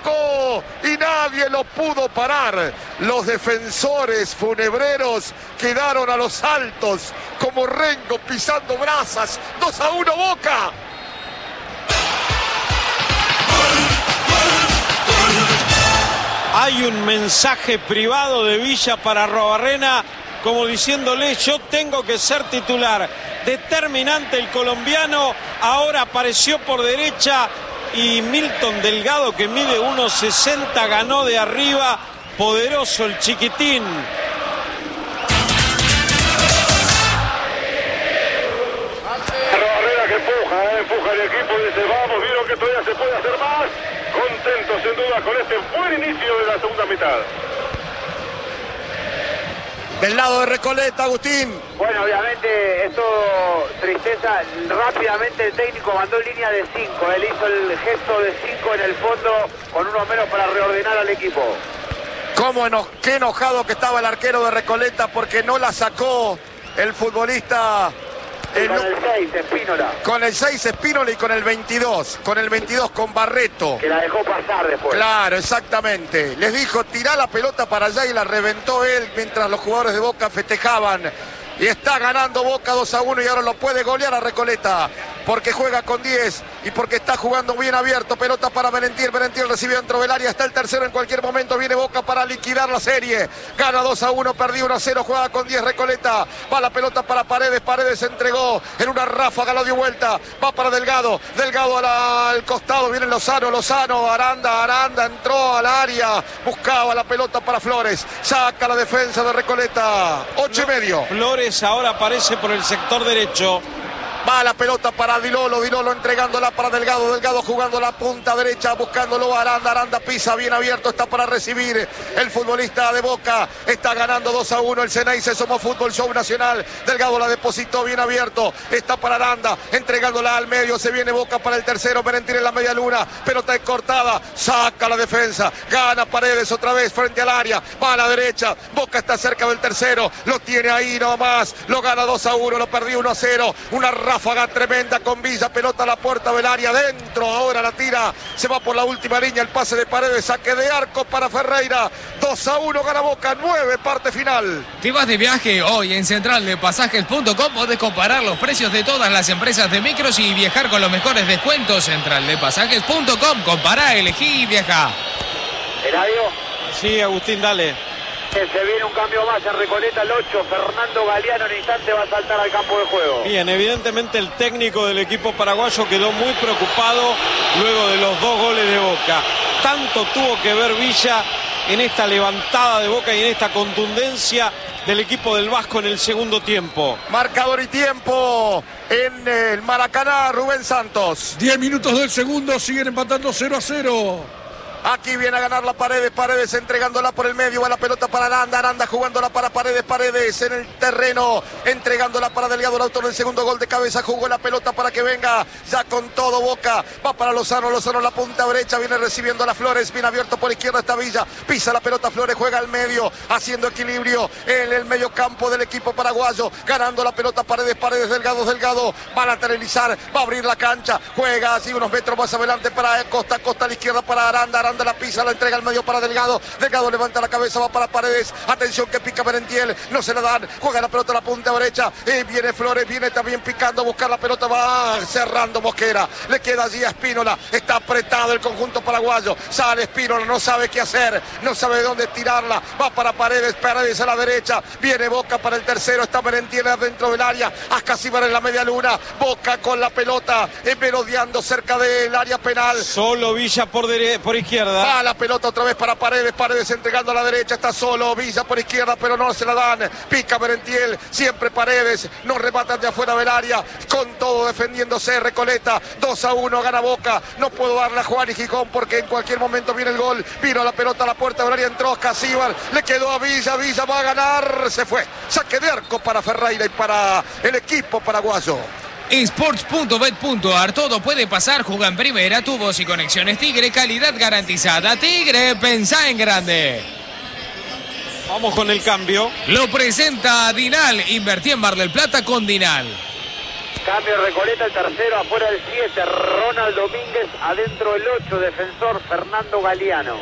Speaker 1: tocó y nadie lo pudo parar. Los defensores funebreros quedaron a los altos como Rengo pisando brasas. dos a uno Boca.
Speaker 2: Hay un mensaje privado de Villa para Arruabarrena, como diciéndole: yo tengo que ser titular. Determinante el colombiano, ahora apareció por derecha y Milton Delgado, que mide uno sesenta, ganó de arriba. Poderoso el chiquitín.
Speaker 3: Arruabarrena que empuja, eh, empuja el equipo y dice: vamos, vieron que todavía se puede hacer más. Contento sin duda con este buen inicio de la segunda mitad.
Speaker 1: Del lado de Recoleta, Agustín.
Speaker 4: Bueno, obviamente es todo tristeza. Rápidamente el técnico mandó línea de cinco. Él hizo el gesto de cinco en el fondo con uno menos para reordenar al equipo.
Speaker 1: Cómo eno qué enojado que estaba el arquero de Recoleta porque no la sacó el futbolista.
Speaker 4: El, con el seis, Espínola.
Speaker 1: Con el seis, Espínola, y con el veintidós. Con el veintidós, con Barreto.
Speaker 4: Que la dejó pasar después.
Speaker 1: Claro, exactamente. Les dijo: tirá la pelota para allá, y la reventó él mientras los jugadores de Boca festejaban. Y está ganando Boca dos a uno y ahora lo puede golear a Recoleta. Porque juega con diez y porque está jugando bien abierto. Pelota para Merentiel. Merentiel recibió dentro del área. Está el tercero en cualquier momento. Viene Boca para liquidar la serie. Gana dos a uno. Perdió uno a cero. Juega con diez Recoleta. Va la pelota para Paredes. Paredes se entregó en una ráfaga. La dio vuelta. Va para Delgado. Delgado a la, al costado. Viene Lozano. Lozano. Aranda. Aranda entró al área. Buscaba la pelota para Flores. Saca la defensa de Recoleta. Ocho y medio.
Speaker 2: Flores ahora aparece por el sector derecho.
Speaker 1: Va la pelota para Dilolo, Dilolo entregándola para Delgado, Delgado jugando la punta derecha, buscándolo a Aranda, Aranda pisa bien abierto, está para recibir el futbolista de Boca, está ganando dos a uno el Ceneice, Somos Fútbol Show Nacional. Delgado la depositó bien abierto, está para Aranda, entregándola al medio, se viene Boca para el tercero, Merentiel en la media luna, pelota cortada, saca la defensa, gana Paredes otra vez frente al área, va a la derecha, Boca está cerca del tercero, lo tiene ahí nomás, lo gana dos a uno, lo perdió uno a cero, una ráfaga tremenda con Villa, pelota a la puerta del área, dentro, ahora la tira, se va por la última línea, el pase de Paredes, saque de arco para Ferreira, dos a uno gana Boca, nueve, parte final.
Speaker 6: ¿Te vas de viaje? Hoy en central de pasajes punto com podés comparar los precios de todas las empresas de micros y viajar con los mejores descuentos. central de pasajes punto com, compará, elegí y viajá.
Speaker 4: ¿Eladio?
Speaker 2: Sí, Agustín, dale.
Speaker 4: Se viene un cambio más en Recoleta, el ocho, Fernando Galeano en instante va a saltar al campo de juego.
Speaker 2: Bien, evidentemente el técnico del equipo paraguayo quedó muy preocupado luego de los dos goles de Boca. Tanto tuvo que ver Villa en esta levantada de Boca y en esta contundencia del equipo del Vasco en el segundo tiempo.
Speaker 1: Marcador y tiempo en el Maracaná, Rubén Santos.
Speaker 5: diez minutos del segundo, siguen empatando cero a cero.
Speaker 1: Aquí viene a ganar la Paredes, Paredes entregándola por el medio, va la pelota para Aranda, Aranda jugándola para Paredes, Paredes en el terreno, entregándola para Delgado, el autor del segundo gol de cabeza, jugó la pelota para que venga, ya con todo Boca, va para Lozano, Lozano la punta derecha, viene recibiendo a las Flores, viene abierto por izquierda esta Villa, pisa la pelota Flores, juega al medio, haciendo equilibrio en el medio campo del equipo paraguayo, ganando la pelota Paredes, Paredes, Delgado, Delgado, va a lateralizar, va a abrir la cancha, juega así unos metros más adelante para Costa, Costa a la izquierda para Aranda, Aranda la pisa, la entrega al medio para Delgado, Delgado levanta la cabeza, va para Paredes, atención que pica Merentiel, no se la dan, juega la pelota a la punta derecha, y viene Flores, viene también picando a buscar la pelota, va cerrando Mosquera, le queda allí a Espínola, está apretado el conjunto paraguayo, sale Espínola, no sabe qué hacer, no sabe de dónde tirarla, va para Paredes, Paredes a la derecha, viene Boca para el tercero, está Merentiel dentro del área, Ascasíbar en la media luna, Boca con la pelota, merodeando cerca del área penal.
Speaker 2: Solo Villa por, por izquierda.
Speaker 1: Va la pelota otra vez para Paredes, Paredes entregando a la derecha, está solo Villa por izquierda, pero no se la dan, pica Merentiel, siempre Paredes, no rematan de afuera del área, con todo defendiéndose Recoleta, dos a uno gana Boca, no puedo darle a Juan y Gijón porque en cualquier momento viene el gol, vino la pelota a la puerta del área, entró Ascasíbar, le quedó a Villa, Villa va a ganar, se fue, saque de arco para Ferreira y para el equipo paraguayo.
Speaker 6: Sports punto bet punto ar, todo puede pasar, juega en primera, tubos y conexiones Tigre, calidad garantizada. Tigre, pensá en grande.
Speaker 2: Vamos con el cambio.
Speaker 6: Lo presenta Dinal, invertí en Mar del Plata con Dinal.
Speaker 4: Cambio Recoleta, el tercero, afuera el siete, Ronald Domínguez, adentro el ocho, defensor Fernando Galeano.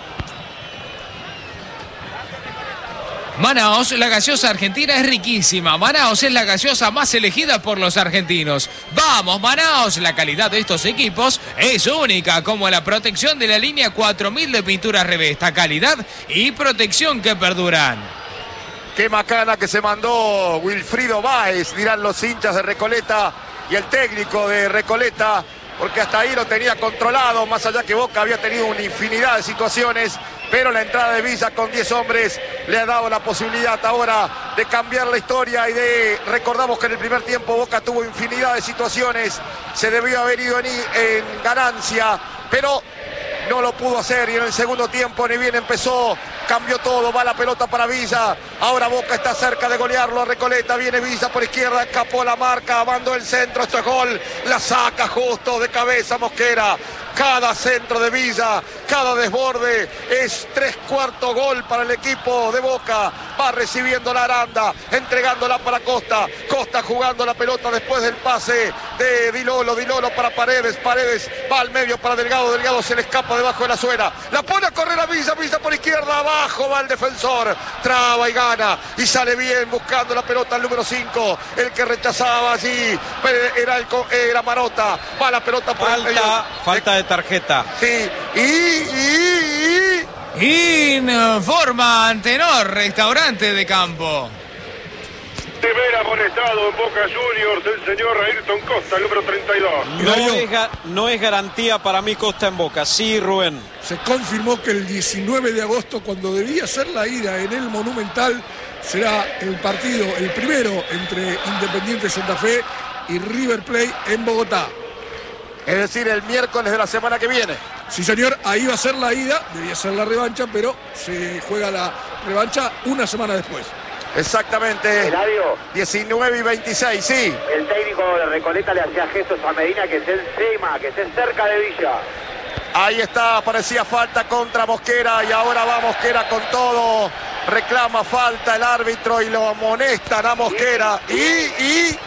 Speaker 6: Manaos, la gaseosa argentina es riquísima. Manaos es la gaseosa más elegida por los argentinos. ¡Vamos, Manaos! La calidad de estos equipos es única, como la protección de la línea cuatro mil de pintura Revesta. Calidad y protección que perduran.
Speaker 1: Qué macana que se mandó Wilfrido Báez, dirán los hinchas de Recoleta y el técnico de Recoleta, porque hasta ahí lo tenía controlado, más allá que Boca había tenido una infinidad de situaciones, pero la entrada de Villa con diez hombres le ha dado la posibilidad ahora de cambiar la historia y de, recordamos que en el primer tiempo Boca tuvo infinidad de situaciones, se debió haber ido en, en ganancia, pero no lo pudo hacer, y en el segundo tiempo ni bien empezó, cambió todo, va la pelota para Villa, ahora Boca está cerca de golearlo a Recoleta, viene Villa por izquierda, escapó la marca, mandó el centro, esto es gol, la saca justo de cabeza Mosquera. Cada centro de Villa, cada desborde es tres cuartos gol para el equipo de Boca. Va recibiendo la Aranda, entregándola para Costa. Costa jugando la pelota después del pase de Dilolo. Dilolo para Paredes. Paredes va al medio para Delgado. Delgado se le escapa debajo de la suela. La pone a correr a Villa. Villa por izquierda. Abajo va el defensor. Traba y gana. Y sale bien buscando la pelota al número cinco. El que rechazaba allí era, el, era Marota. Va la pelota por
Speaker 2: falta,
Speaker 1: el medio.
Speaker 2: Falta de tarjeta.
Speaker 1: Sí, y, y,
Speaker 6: y... Informa Antenor, restaurante de campo.
Speaker 3: Primer amonestado en Boca Juniors, el señor Ayrton Costa, el número treinta y dos.
Speaker 2: No es, no es garantía para mí Costa en Boca. Sí, Rubén.
Speaker 5: Se confirmó que el diecinueve de agosto, cuando debía ser la ida en el Monumental, será el partido, el primero entre Independiente Santa Fe y River Plate en Bogotá.
Speaker 1: Es decir, el miércoles de la semana que viene.
Speaker 5: Sí, señor, ahí va a ser la ida, debía ser la revancha, pero se juega la revancha una semana después.
Speaker 1: Exactamente.
Speaker 4: Eladio.
Speaker 1: diecinueve y veintiséis, sí.
Speaker 4: El técnico de Recoleta le hacía gestos a Medina que esté encima, que esté cerca de Villa.
Speaker 1: Ahí está, parecía falta contra Mosquera y ahora va Mosquera con todo. Reclama falta el árbitro y lo amonestan a Mosquera. Y, y...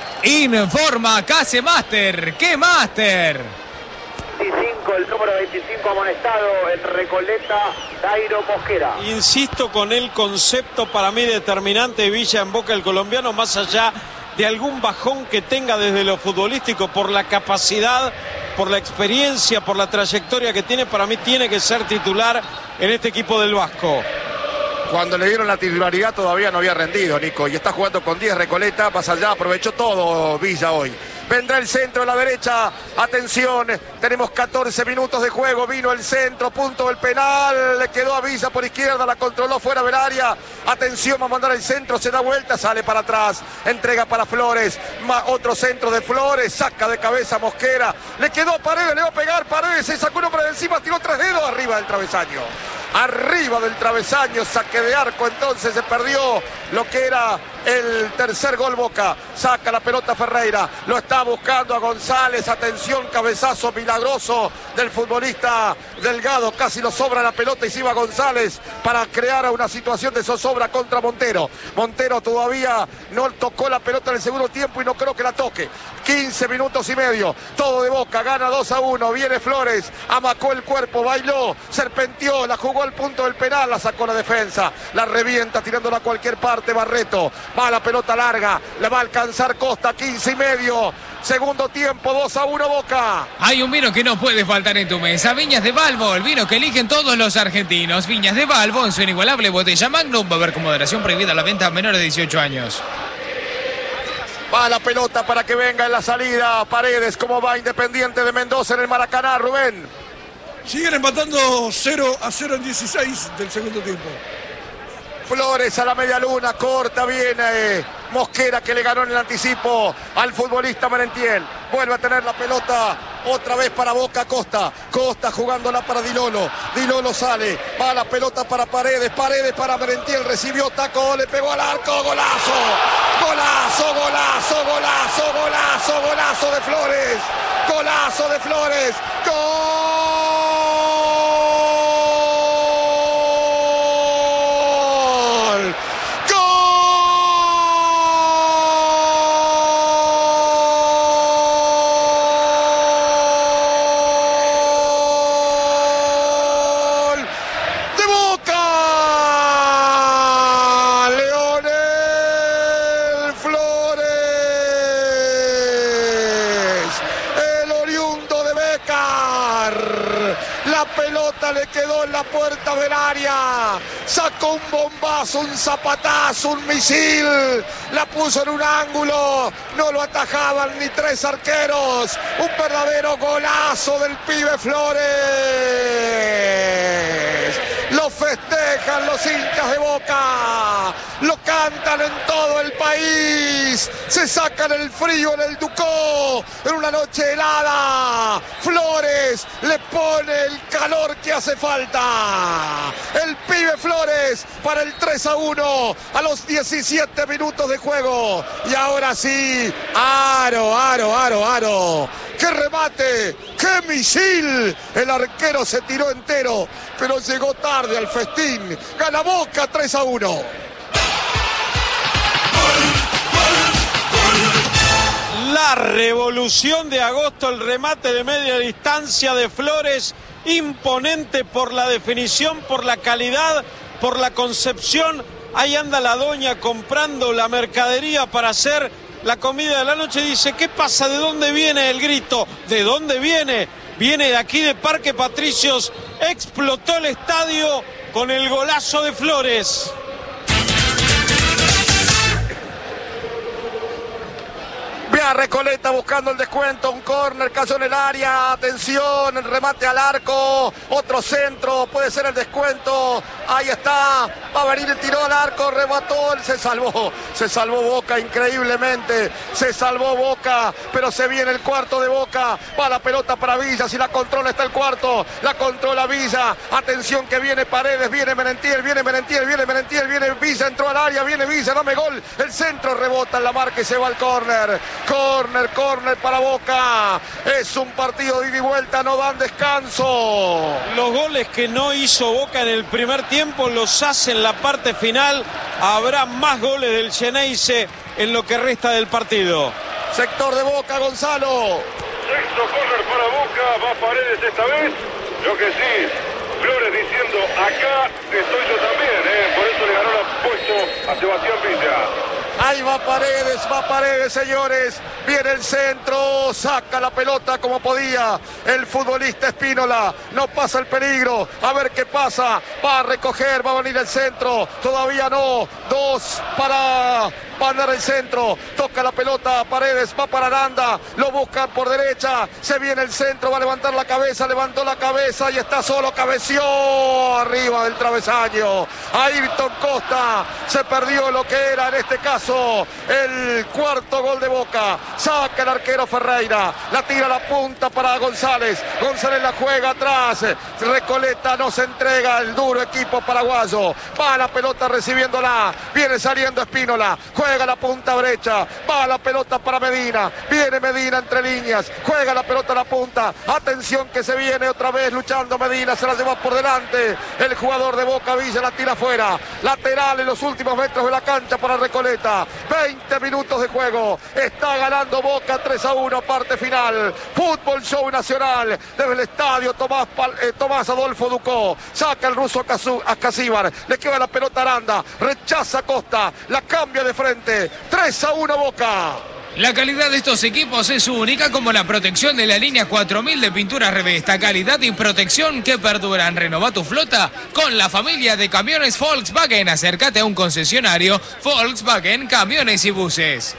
Speaker 6: Informa Case Master. ¿Qué Master?
Speaker 4: veinticinco, el número veinticinco amonestado en Recoleta, Dairo Mosquera.
Speaker 2: Insisto con el concepto para mí determinante de Villa en Boca, el colombiano, más allá de algún bajón que tenga desde lo futbolístico, por la capacidad, por la experiencia, por la trayectoria que tiene, para mí tiene que ser titular en este equipo del Vasco.
Speaker 1: Cuando le dieron la titularidad todavía no había rendido, Nico, y está jugando con diez Recoleta, más allá, aprovechó todo Villa hoy. Vendrá el centro a la derecha, atención, tenemos catorce minutos de juego, vino el centro, punto del penal, le quedó a Villa por izquierda, la controló fuera del área, atención, va a mandar el centro, se da vuelta, sale para atrás, entrega para Flores, otro centro de Flores, saca de cabeza Mosquera, le quedó a Paredes, le va a pegar Paredes, se sacó uno por encima, tiró tres dedos arriba del travesaño. Arriba del travesaño, saque de arco, entonces se perdió lo que era el tercer gol Boca. Saca la pelota Ferreira, lo está buscando a González, atención, cabezazo milagroso del futbolista Delgado, casi lo sobra la pelota y se iba González para crear una situación de zozobra contra Montero. Montero todavía no tocó la pelota en el segundo tiempo y no creo que la toque. quince minutos y medio, todo de Boca, gana dos a uno, viene Flores, amacó el cuerpo, bailó, serpenteó, la jugó al punto del penal, la sacó la defensa, la revienta tirándola a cualquier parte Barreto, va la pelota larga, le va a alcanzar Costa, quince y medio, segundo tiempo, dos a uno Boca.
Speaker 6: Hay un vino que no puede faltar en tu mesa, Viñas de Balbo, el vino que eligen todos los argentinos. Viñas de Balbo en su inigualable botella Magnum, va a haber con moderación prohibida la venta a menores de dieciocho años.
Speaker 1: Va la pelota para que venga en la salida Paredes, como va Independiente de Mendoza en el Maracaná, Rubén.
Speaker 5: Siguen empatando cero a cero en dieciséis del segundo tiempo.
Speaker 1: Flores a la media luna, corta bien eh, Mosquera, que le ganó en el anticipo al futbolista Merentiel. Vuelve a tener la pelota otra vez para Boca, Costa. Costa jugándola para Dilolo. Dilolo sale, va la pelota para Paredes. Paredes para Merentiel, recibió taco, le pegó al arco, golazo. Golazo, golazo, golazo, golazo, golazo de Flores. Golazo de Flores. ¡Gol! Becar. La pelota le quedó en la puerta del área. Sacó un bombazo, un zapatazo, un misil. La puso en un ángulo. No lo atajaban ni tres arqueros. Un verdadero golazo del pibe Flores. Lo festejan los hinchas de Boca. Lo cantan en todo el país. Se sacan el frío en el Ducó. En una noche helada. Flores le pone el calor que hace falta. El pibe Flores para el tres a uno a los diecisiete minutos de juego. Y ahora sí, aro, aro, aro, aro. ¡Qué remate! ¡Qué misil! El arquero se tiró entero, pero llegó tarde al festín. Gana Boca tres a uno.
Speaker 2: La revolución de agosto, el remate de media distancia de Flores, imponente por la definición, por la calidad, por la concepción. Ahí anda la doña comprando la mercadería para hacer la comida de la noche. Dice, ¿qué pasa? ¿De dónde viene el grito? ¿De dónde viene? Viene de aquí de Parque Patricios. Explotó el estadio con el golazo de Flores.
Speaker 1: Vea Recoleta buscando el descuento, un córner, cayó en el área, atención, el remate al arco, otro centro, puede ser el descuento, ahí está, va a venir el tiro al arco, remató, él se salvó, se salvó Boca increíblemente, se salvó Boca, pero se viene el cuarto de Boca, va la pelota para Villa, si la controla está el cuarto, la controla Villa, atención que viene Paredes, viene Merentiel, viene Merentiel, viene Merentiel, viene Villa, entró al área, viene Villa, dame gol, el centro rebota en la marca y se va al córner. Córner, córner para Boca. Es un partido de ida y vuelta, no dan descanso.
Speaker 2: Los goles que no hizo Boca en el primer tiempo los hace en la parte final. Habrá más goles del Xeneize en lo que resta del partido.
Speaker 1: Sector de Boca, Gonzalo.
Speaker 3: Sexto córner para Boca, va Paredes esta vez. Lo que sí, Flores diciendo, acá estoy yo también, ¿eh? Por eso le ganó el puesto a Sebastián Villa.
Speaker 1: Ahí va Paredes, va Paredes, señores. Viene el centro, saca la pelota como podía. El futbolista Espínola, no pasa el peligro. A ver qué pasa. Va a recoger, va a venir el centro. Todavía no. Dos para mandar el centro. Toca la pelota Paredes, va para Aranda. Lo buscan por derecha. Se viene el centro, va a levantar la cabeza. Levantó la cabeza y está solo. Cabeció arriba del travesaño. Ayrton Costa se perdió lo que era en este caso el cuarto gol de Boca. Saca el arquero Ferreira, la tira a la punta para González. González la juega atrás. Recoleta no se entrega, el duro equipo paraguayo. Va la pelota recibiéndola. Viene saliendo Espínola. Juega la punta brecha. Va la pelota para Medina. Viene Medina entre líneas. Juega la pelota a la punta. Atención que se viene otra vez luchando Medina. Se la lleva por delante. El jugador de Boca, Villa, la tira afuera. Lateral en los últimos metros de la cancha para Recoleta. veinte minutos de juego. Está ganando Boca tres a uno, parte final. Fútbol Show Nacional desde el estadio Tomás, eh, Tomás Adolfo Ducó. Saca el ruso a Casíbar. Le queda la pelota a Aranda. Rechaza Costa. La cambia de frente. tres a uno Boca.
Speaker 6: La calidad de estos equipos es única, como la protección de la línea cuatro mil de pinturas Revesta. Calidad y protección que perduran. Renova tu flota con la familia de camiones Volkswagen. Acércate a un concesionario Volkswagen Camiones y Buses.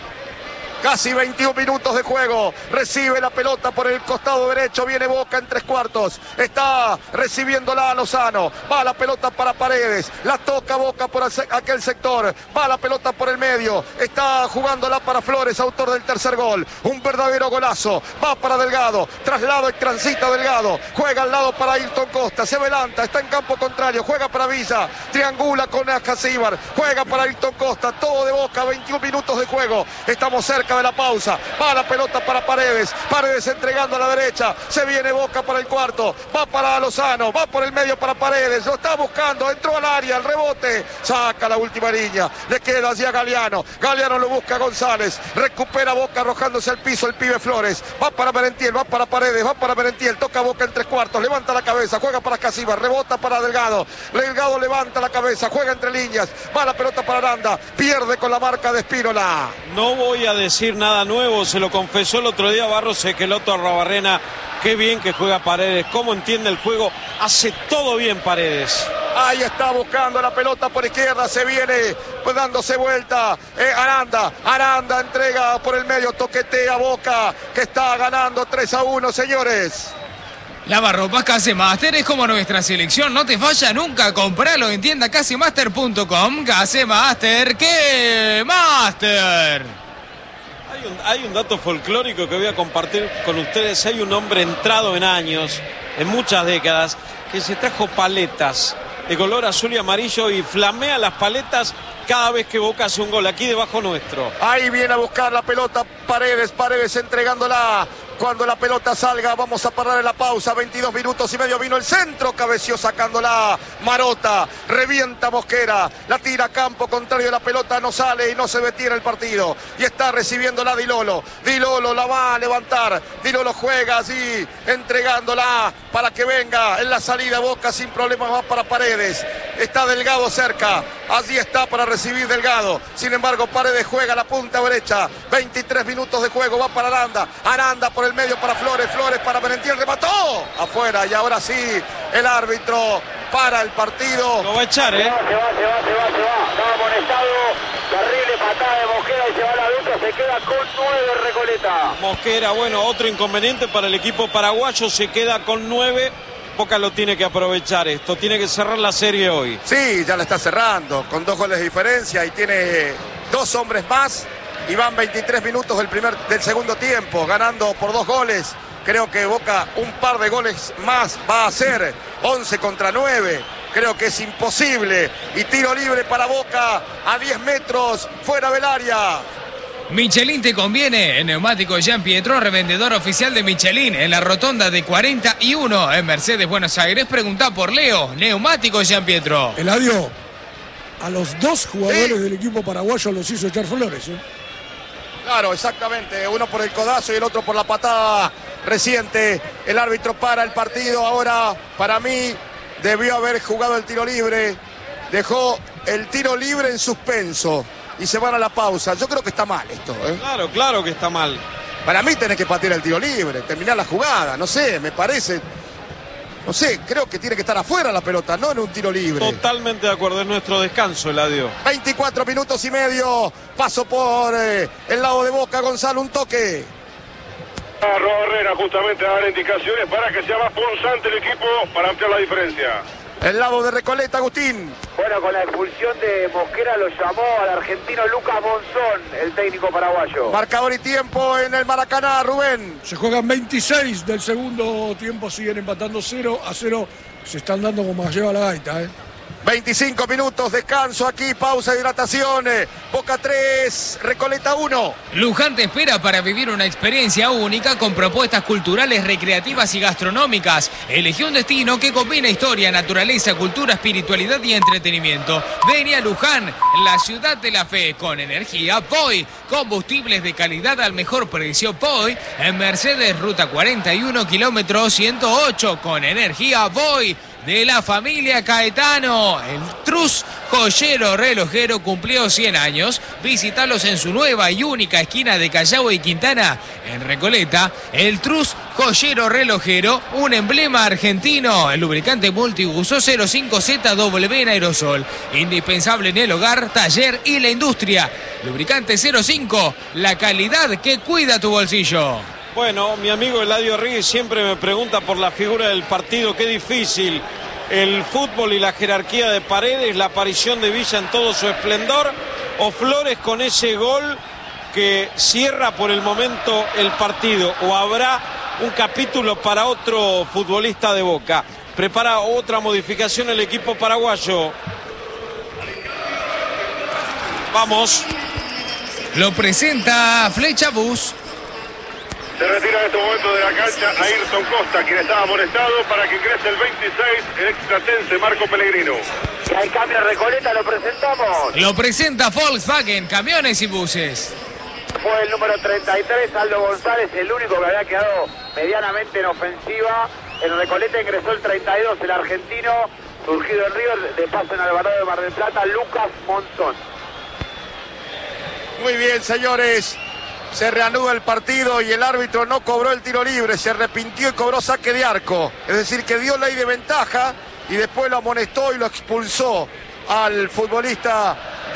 Speaker 1: Casi veintiún minutos de juego. Recibe la pelota por el costado derecho. Viene Boca en tres cuartos. Está recibiéndola a Lozano. Va la pelota para Paredes. La toca Boca por aquel sector. Va la pelota por el medio. Está jugándola para Flores, autor del tercer gol. Un verdadero golazo. Va para Delgado. Traslado y transita Delgado. Juega al lado para Ayrton Costa. Se adelanta. Está en campo contrario. Juega para Villa. Triangula con Casíbar. Juega para Ayrton Costa. Todo de Boca. veintiún minutos de juego. Estamos cerca de la pausa. Va la pelota para Paredes. Paredes entregando a la derecha. Se viene Boca para el cuarto. Va para Lozano. Va por el medio para Paredes. Lo está buscando. Entró al área. El rebote. Saca la última línea. Le queda allí a Galeano. Galeano lo busca a González. Recupera Boca arrojándose al piso el pibe Flores. Va para Merentiel. Va para Paredes. Va para Merentiel. Toca Boca en tres cuartos. Levanta la cabeza. Juega para Casíbar. Rebota para Delgado. Delgado levanta la cabeza. Juega entre líneas. Va la pelota para Aranda. Pierde con la marca de Espínola.
Speaker 2: No voy a decir decir nada nuevo, se lo confesó el otro día Barros Esqueloto Arrobarrena. Qué bien que juega Paredes, cómo entiende el juego, hace todo bien Paredes.
Speaker 1: Ahí está buscando la pelota por izquierda, se viene pues dándose vuelta. Eh, Aranda, Aranda entrega por el medio, toquetea Boca, que está ganando tres a uno, señores.
Speaker 6: Lavarropas Casemaster es como nuestra selección, no te falla nunca, compralo en tienda casemaster punto com. Casemaster, ¿qué Master?
Speaker 2: Hay un, hay un dato folclórico que voy a compartir con ustedes. Hay un hombre entrado en años, en muchas décadas, que se trajo paletas de color azul y amarillo y flamea las paletas cada vez que Boca hace un gol, aquí debajo nuestro.
Speaker 1: Ahí viene a buscar la pelota Paredes, Paredes entregándola. Cuando la pelota salga, vamos a parar en la pausa. veintidós minutos y medio, vino el centro, cabeció sacándola Marota, revienta Mosquera, la tira a campo contrario de la pelota, no sale y no se detiene el partido. Y está recibiéndola Di Lolo. Di Lolo la va a levantar. Di Lolo juega así, entregándola para que venga en la salida Boca sin problemas, va para Paredes. Está Delgado cerca, allí está para recibir Delgado. Sin embargo, Paredes juega la punta derecha. veintitrés minutos de juego, va para Aranda. Aranda por el medio para Flores, Flores para Merentiel, remató afuera y ahora sí el árbitro para el partido.
Speaker 2: Lo va a echar, ¿eh?
Speaker 4: Se va, se va, se va, se va, se va. Estaba amonestado, terrible patada de Mosquera y se va la ducha, se queda con nueve Recoleta.
Speaker 2: Mosquera, bueno, otro inconveniente para el equipo paraguayo, se queda con nueve. Boca lo tiene que aprovechar esto, tiene que cerrar la serie hoy.
Speaker 1: Sí, ya la está cerrando, con dos goles de diferencia y tiene dos hombres más. Y van veintitrés minutos del, primer, del segundo tiempo, ganando por dos goles. Creo que Boca un par de goles más va a hacer, once contra nueve. Creo que es imposible. Y tiro libre para Boca a diez metros fuera del área.
Speaker 6: Michelin te conviene. En Neumático Jean Pietro, revendedor oficial de Michelin, en la rotonda de cuarenta y uno en Mercedes, Buenos Aires. Preguntá por Leo. Neumático Jean Pietro.
Speaker 5: Eladio, a los dos jugadores sí. del equipo paraguayo los hizo echar Flores, ¿eh?
Speaker 1: Claro, exactamente. Uno por el codazo y el otro por la patada reciente. El árbitro para el partido. Ahora, para mí, debió haber jugado el tiro libre. Dejó el tiro libre en suspenso. Y se van a la pausa. Yo creo que está mal esto, ¿eh?
Speaker 2: Claro, claro que está mal.
Speaker 1: Para mí tenés que patear el tiro libre, terminar la jugada. No sé, me parece... No sé, creo que tiene que estar afuera la pelota, no en un tiro libre.
Speaker 2: Totalmente de acuerdo, es nuestro descanso, Eladio.
Speaker 1: veinticuatro minutos y medio, paso por eh, el lado de Boca, Gonzalo, un toque.
Speaker 3: Arrobarrena justamente a dar indicaciones para que sea más punzante el equipo para ampliar la diferencia.
Speaker 1: El lado de Recoleta, Agustín.
Speaker 4: Bueno, con la expulsión de Mosquera lo llamó al argentino Lucas Monzón, el técnico paraguayo.
Speaker 1: Marcador y tiempo en el Maracaná, Rubén.
Speaker 5: Se juegan veintiséis del segundo tiempo, siguen empatando cero a cero. Se están dando como lleva la gaita, ¿eh?
Speaker 1: veinticinco minutos, descanso aquí, pausa de hidratación. Boca tres, Recoleta uno.
Speaker 6: Luján te espera para vivir una experiencia única con propuestas culturales, recreativas y gastronómicas. Elegí un destino que combina historia, naturaleza, cultura, espiritualidad y entretenimiento. Vení a Luján, la ciudad de la fe, con energía P O I. Combustibles de calidad al mejor precio P O I. En Mercedes, ruta cuarenta y uno, kilómetro ciento ocho, con energía P O I. De la familia Caetano, el Trus Joyero Relojero cumplió cien años. Visítalos en su nueva y única esquina de Callao y Quintana, en Recoleta. El Trus Joyero Relojero, un emblema argentino. El lubricante multiuso cero cinco Z W en aerosol, indispensable en el hogar, taller y la industria. Lubricante cero cinco, la calidad que cuida tu bolsillo.
Speaker 2: Bueno, mi amigo Eladio Ríos siempre me pregunta por la figura del partido. Qué difícil el fútbol y la jerarquía de Paredes, la aparición de Villa en todo su esplendor, o Flores con ese gol que cierra por el momento el partido, o habrá un capítulo para otro futbolista de Boca. Prepara otra modificación el equipo paraguayo. Vamos.
Speaker 6: Lo presenta Flecha Bus.
Speaker 3: Se retira en este momento de la cancha Ayrton Costa, quien estaba amonestado, para que ingrese el veintiséis, el extratense Marco Pellegrino.
Speaker 4: Si hay cambio en Recoleta, lo presentamos.
Speaker 6: Lo presenta Volkswagen, camiones y buses.
Speaker 4: Fue el número treinta y tres, Aldo González, el único que había quedado medianamente en ofensiva. En Recoleta ingresó el treinta y dos, el argentino, surgido en River, de paso en Alvarado de Mar del Plata, Lucas Monzón.
Speaker 1: Muy bien, señores. Se reanuda el partido y el árbitro no cobró el tiro libre, se arrepintió y cobró saque de arco. Es decir, que dio ley de ventaja y después lo amonestó y lo expulsó al futbolista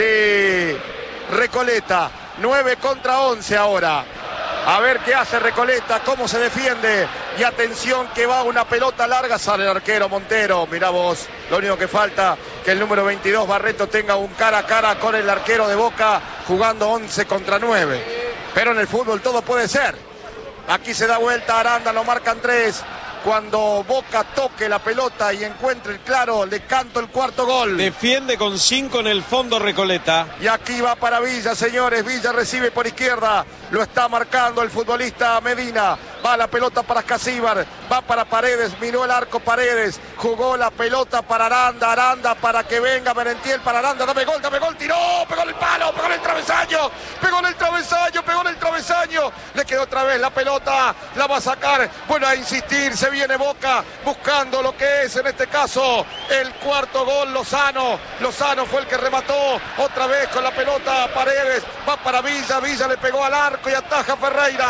Speaker 1: de Recoleta. nueve contra once ahora. A ver qué hace Recoleta, cómo se defiende. Y atención que va una pelota larga, sale el arquero Montero. Mirá vos, lo único que falta que el número veintidós Barreto tenga un cara a cara con el arquero de Boca jugando once contra nueve. Pero en el fútbol todo puede ser. Aquí se da vuelta Aranda, lo marcan tres. Cuando Boca toque la pelota y encuentre el claro, le canto el cuarto gol.
Speaker 2: Defiende con cinco en el fondo Recoleta.
Speaker 1: Y aquí va para Villa, señores. Villa recibe por izquierda. Lo está marcando el futbolista Medina. Va la pelota para Casíbar. Va para Paredes. Miró el arco Paredes. Jugó la pelota para Aranda. Aranda para que venga Merentiel para Aranda. Dame gol, dame gol. Tiró. Pegó en el palo. Pegó en el travesaño. Pegó en el travesaño. Pegó en el travesaño. Le quedó otra vez la pelota. La va a sacar. Bueno, a insistir. Se viene Boca buscando lo que es en este caso el cuarto gol. Lozano. Lozano fue el que remató. Otra vez con la pelota Paredes. Va para Villa. Villa le pegó al arco y ataja Ferreira.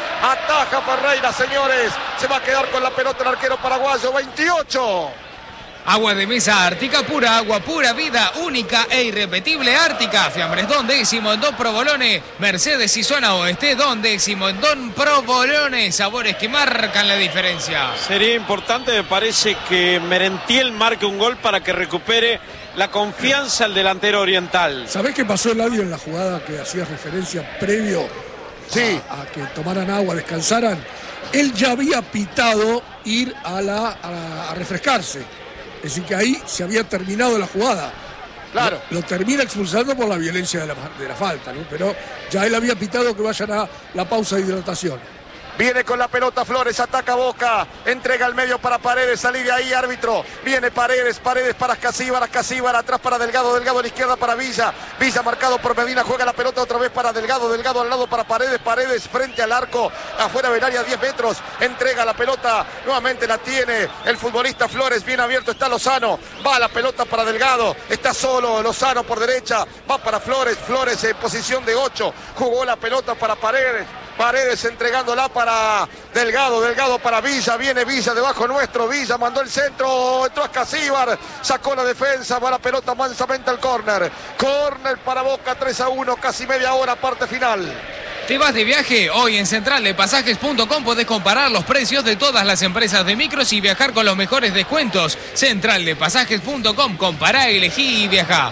Speaker 1: Ataja Ferreira, señores. Se va a quedar con la pelota el arquero paraguayo. veintiocho.
Speaker 6: Agua de mesa Ártica, pura agua, pura vida, única e irrepetible Ártica. Fiambres Don Décimo en Don Provolone, Mercedes y Zona Oeste, Don Décimo en Don Provolone. Sabores que marcan la diferencia.
Speaker 2: Sería importante, me parece, que Merentiel marque un gol para que recupere la confianza al delantero oriental.
Speaker 5: ¿Sabés qué pasó, Eladio, en la jugada que hacías referencia previo
Speaker 1: sí.
Speaker 5: a, a que tomaran agua, descansaran? Él ya había pitado ir a, la, a, a refrescarse. Es decir, que ahí se había terminado la jugada.
Speaker 1: Claro.
Speaker 5: Lo, lo termina expulsando por la violencia de la, de la falta, ¿no? Pero ya él había pitado que vayan a la pausa de hidratación.
Speaker 1: Viene con la pelota Flores, ataca Boca, entrega al medio para Paredes, salí de ahí, árbitro. Viene Paredes, Paredes para Casíbar, Casíbar atrás para Delgado, Delgado a la izquierda para Villa. Villa marcado por Medina, juega la pelota otra vez para Delgado, Delgado al lado para Paredes, Paredes frente al arco, afuera del área diez metros, entrega la pelota, nuevamente la tiene el futbolista Flores, bien abierto está Lozano, va la pelota para Delgado, está solo Lozano por derecha, va para Flores, Flores en posición de ocho, jugó la pelota para Paredes. Paredes entregándola para Delgado, Delgado para Villa, viene Villa debajo nuestro, Villa mandó el centro, entró a Casíbar, sacó la defensa, va la pelota mansamente al córner, córner para Boca, tres a uno, casi media hora, parte final.
Speaker 6: ¿Te vas de viaje? Hoy en central de pasajes punto com podés comparar los precios de todas las empresas de micros y viajar con los mejores descuentos. central de pasajes punto com, compará, elegí y viajá.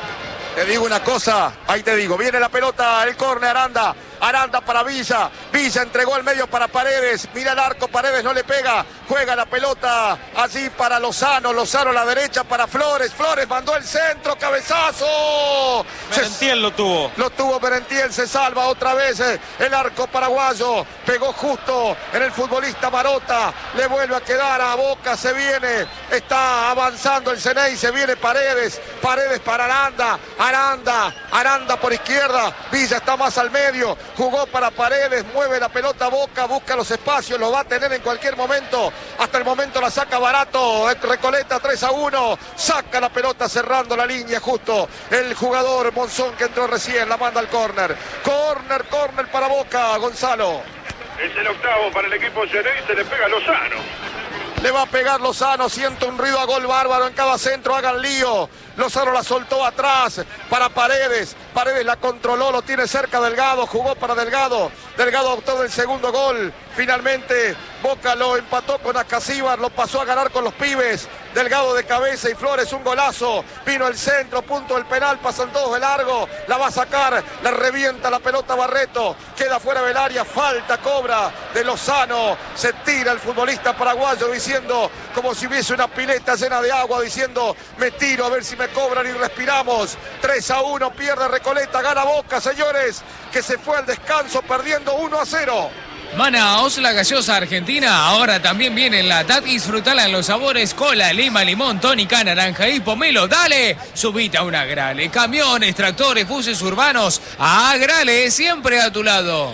Speaker 1: Te digo una cosa, ahí te digo, viene la pelota, el córner, Aranda, Aranda para Villa, Villa entregó el medio para Paredes, mira el arco, Paredes no le pega, juega la pelota allí para Lozano, Lozano a la derecha para Flores, Flores mandó el centro, cabezazo.
Speaker 2: Merentiel lo tuvo.
Speaker 1: Lo tuvo Merentiel, se salva otra vez el arco paraguayo, pegó justo en el futbolista Marota, le vuelve a quedar a Boca, se viene, está avanzando el Ceney, se viene Paredes, Paredes para Aranda, Aranda, Aranda por izquierda, Villa está más al medio, jugó para Paredes, mueve la pelota Boca, busca los espacios, lo va a tener en cualquier momento, hasta el momento la saca barato, Recoleta tres a uno, saca la pelota cerrando la línea justo, el jugador Monzón que entró recién, la manda al córner, córner, córner para Boca, Gonzalo.
Speaker 3: Es el octavo para el equipo Ceney, se le pega Lozano.
Speaker 1: Le va a pegar Lozano, siente un ruido a gol bárbaro en cada centro, hagan lío. Lozano la soltó atrás para Paredes. Paredes la controló, lo tiene cerca Delgado, jugó para Delgado. Delgado optó del segundo gol. Finalmente Boca lo empató con Acasíbar, lo pasó a ganar con los pibes. Delgado de cabeza y Flores, un golazo. Vino el centro, punto del penal, pasan todos de largo. La va a sacar, la revienta la pelota Barreto. Queda fuera del área, falta, cobra de Lozano. Se tira el futbolista paraguayo diciendo, como si hubiese una pileta llena de agua, diciendo, me tiro a ver si me cobran y respiramos. tres a uno, pierde Recoleta, gana Boca, señores, que se fue al descanso perdiendo uno a cero.
Speaker 6: Manaos, la gaseosa argentina, ahora también viene en la T A T. Disfrutala en los sabores cola, lima, limón, tónica, naranja y pomelo. Dale, subite a una Grale. Camiones, tractores, buses urbanos. A Grale, siempre a tu lado.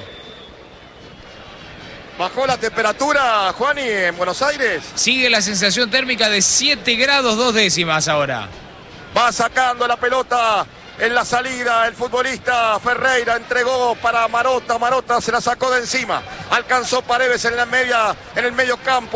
Speaker 1: ¿Bajó la temperatura, Juani, en Buenos Aires?
Speaker 6: Sigue la sensación térmica de siete grados dos décimas ahora.
Speaker 1: Va sacando la pelota en la salida el futbolista Ferreira, entregó para Marota, Marota se la sacó de encima, alcanzó Paredes en la media, en el medio campo.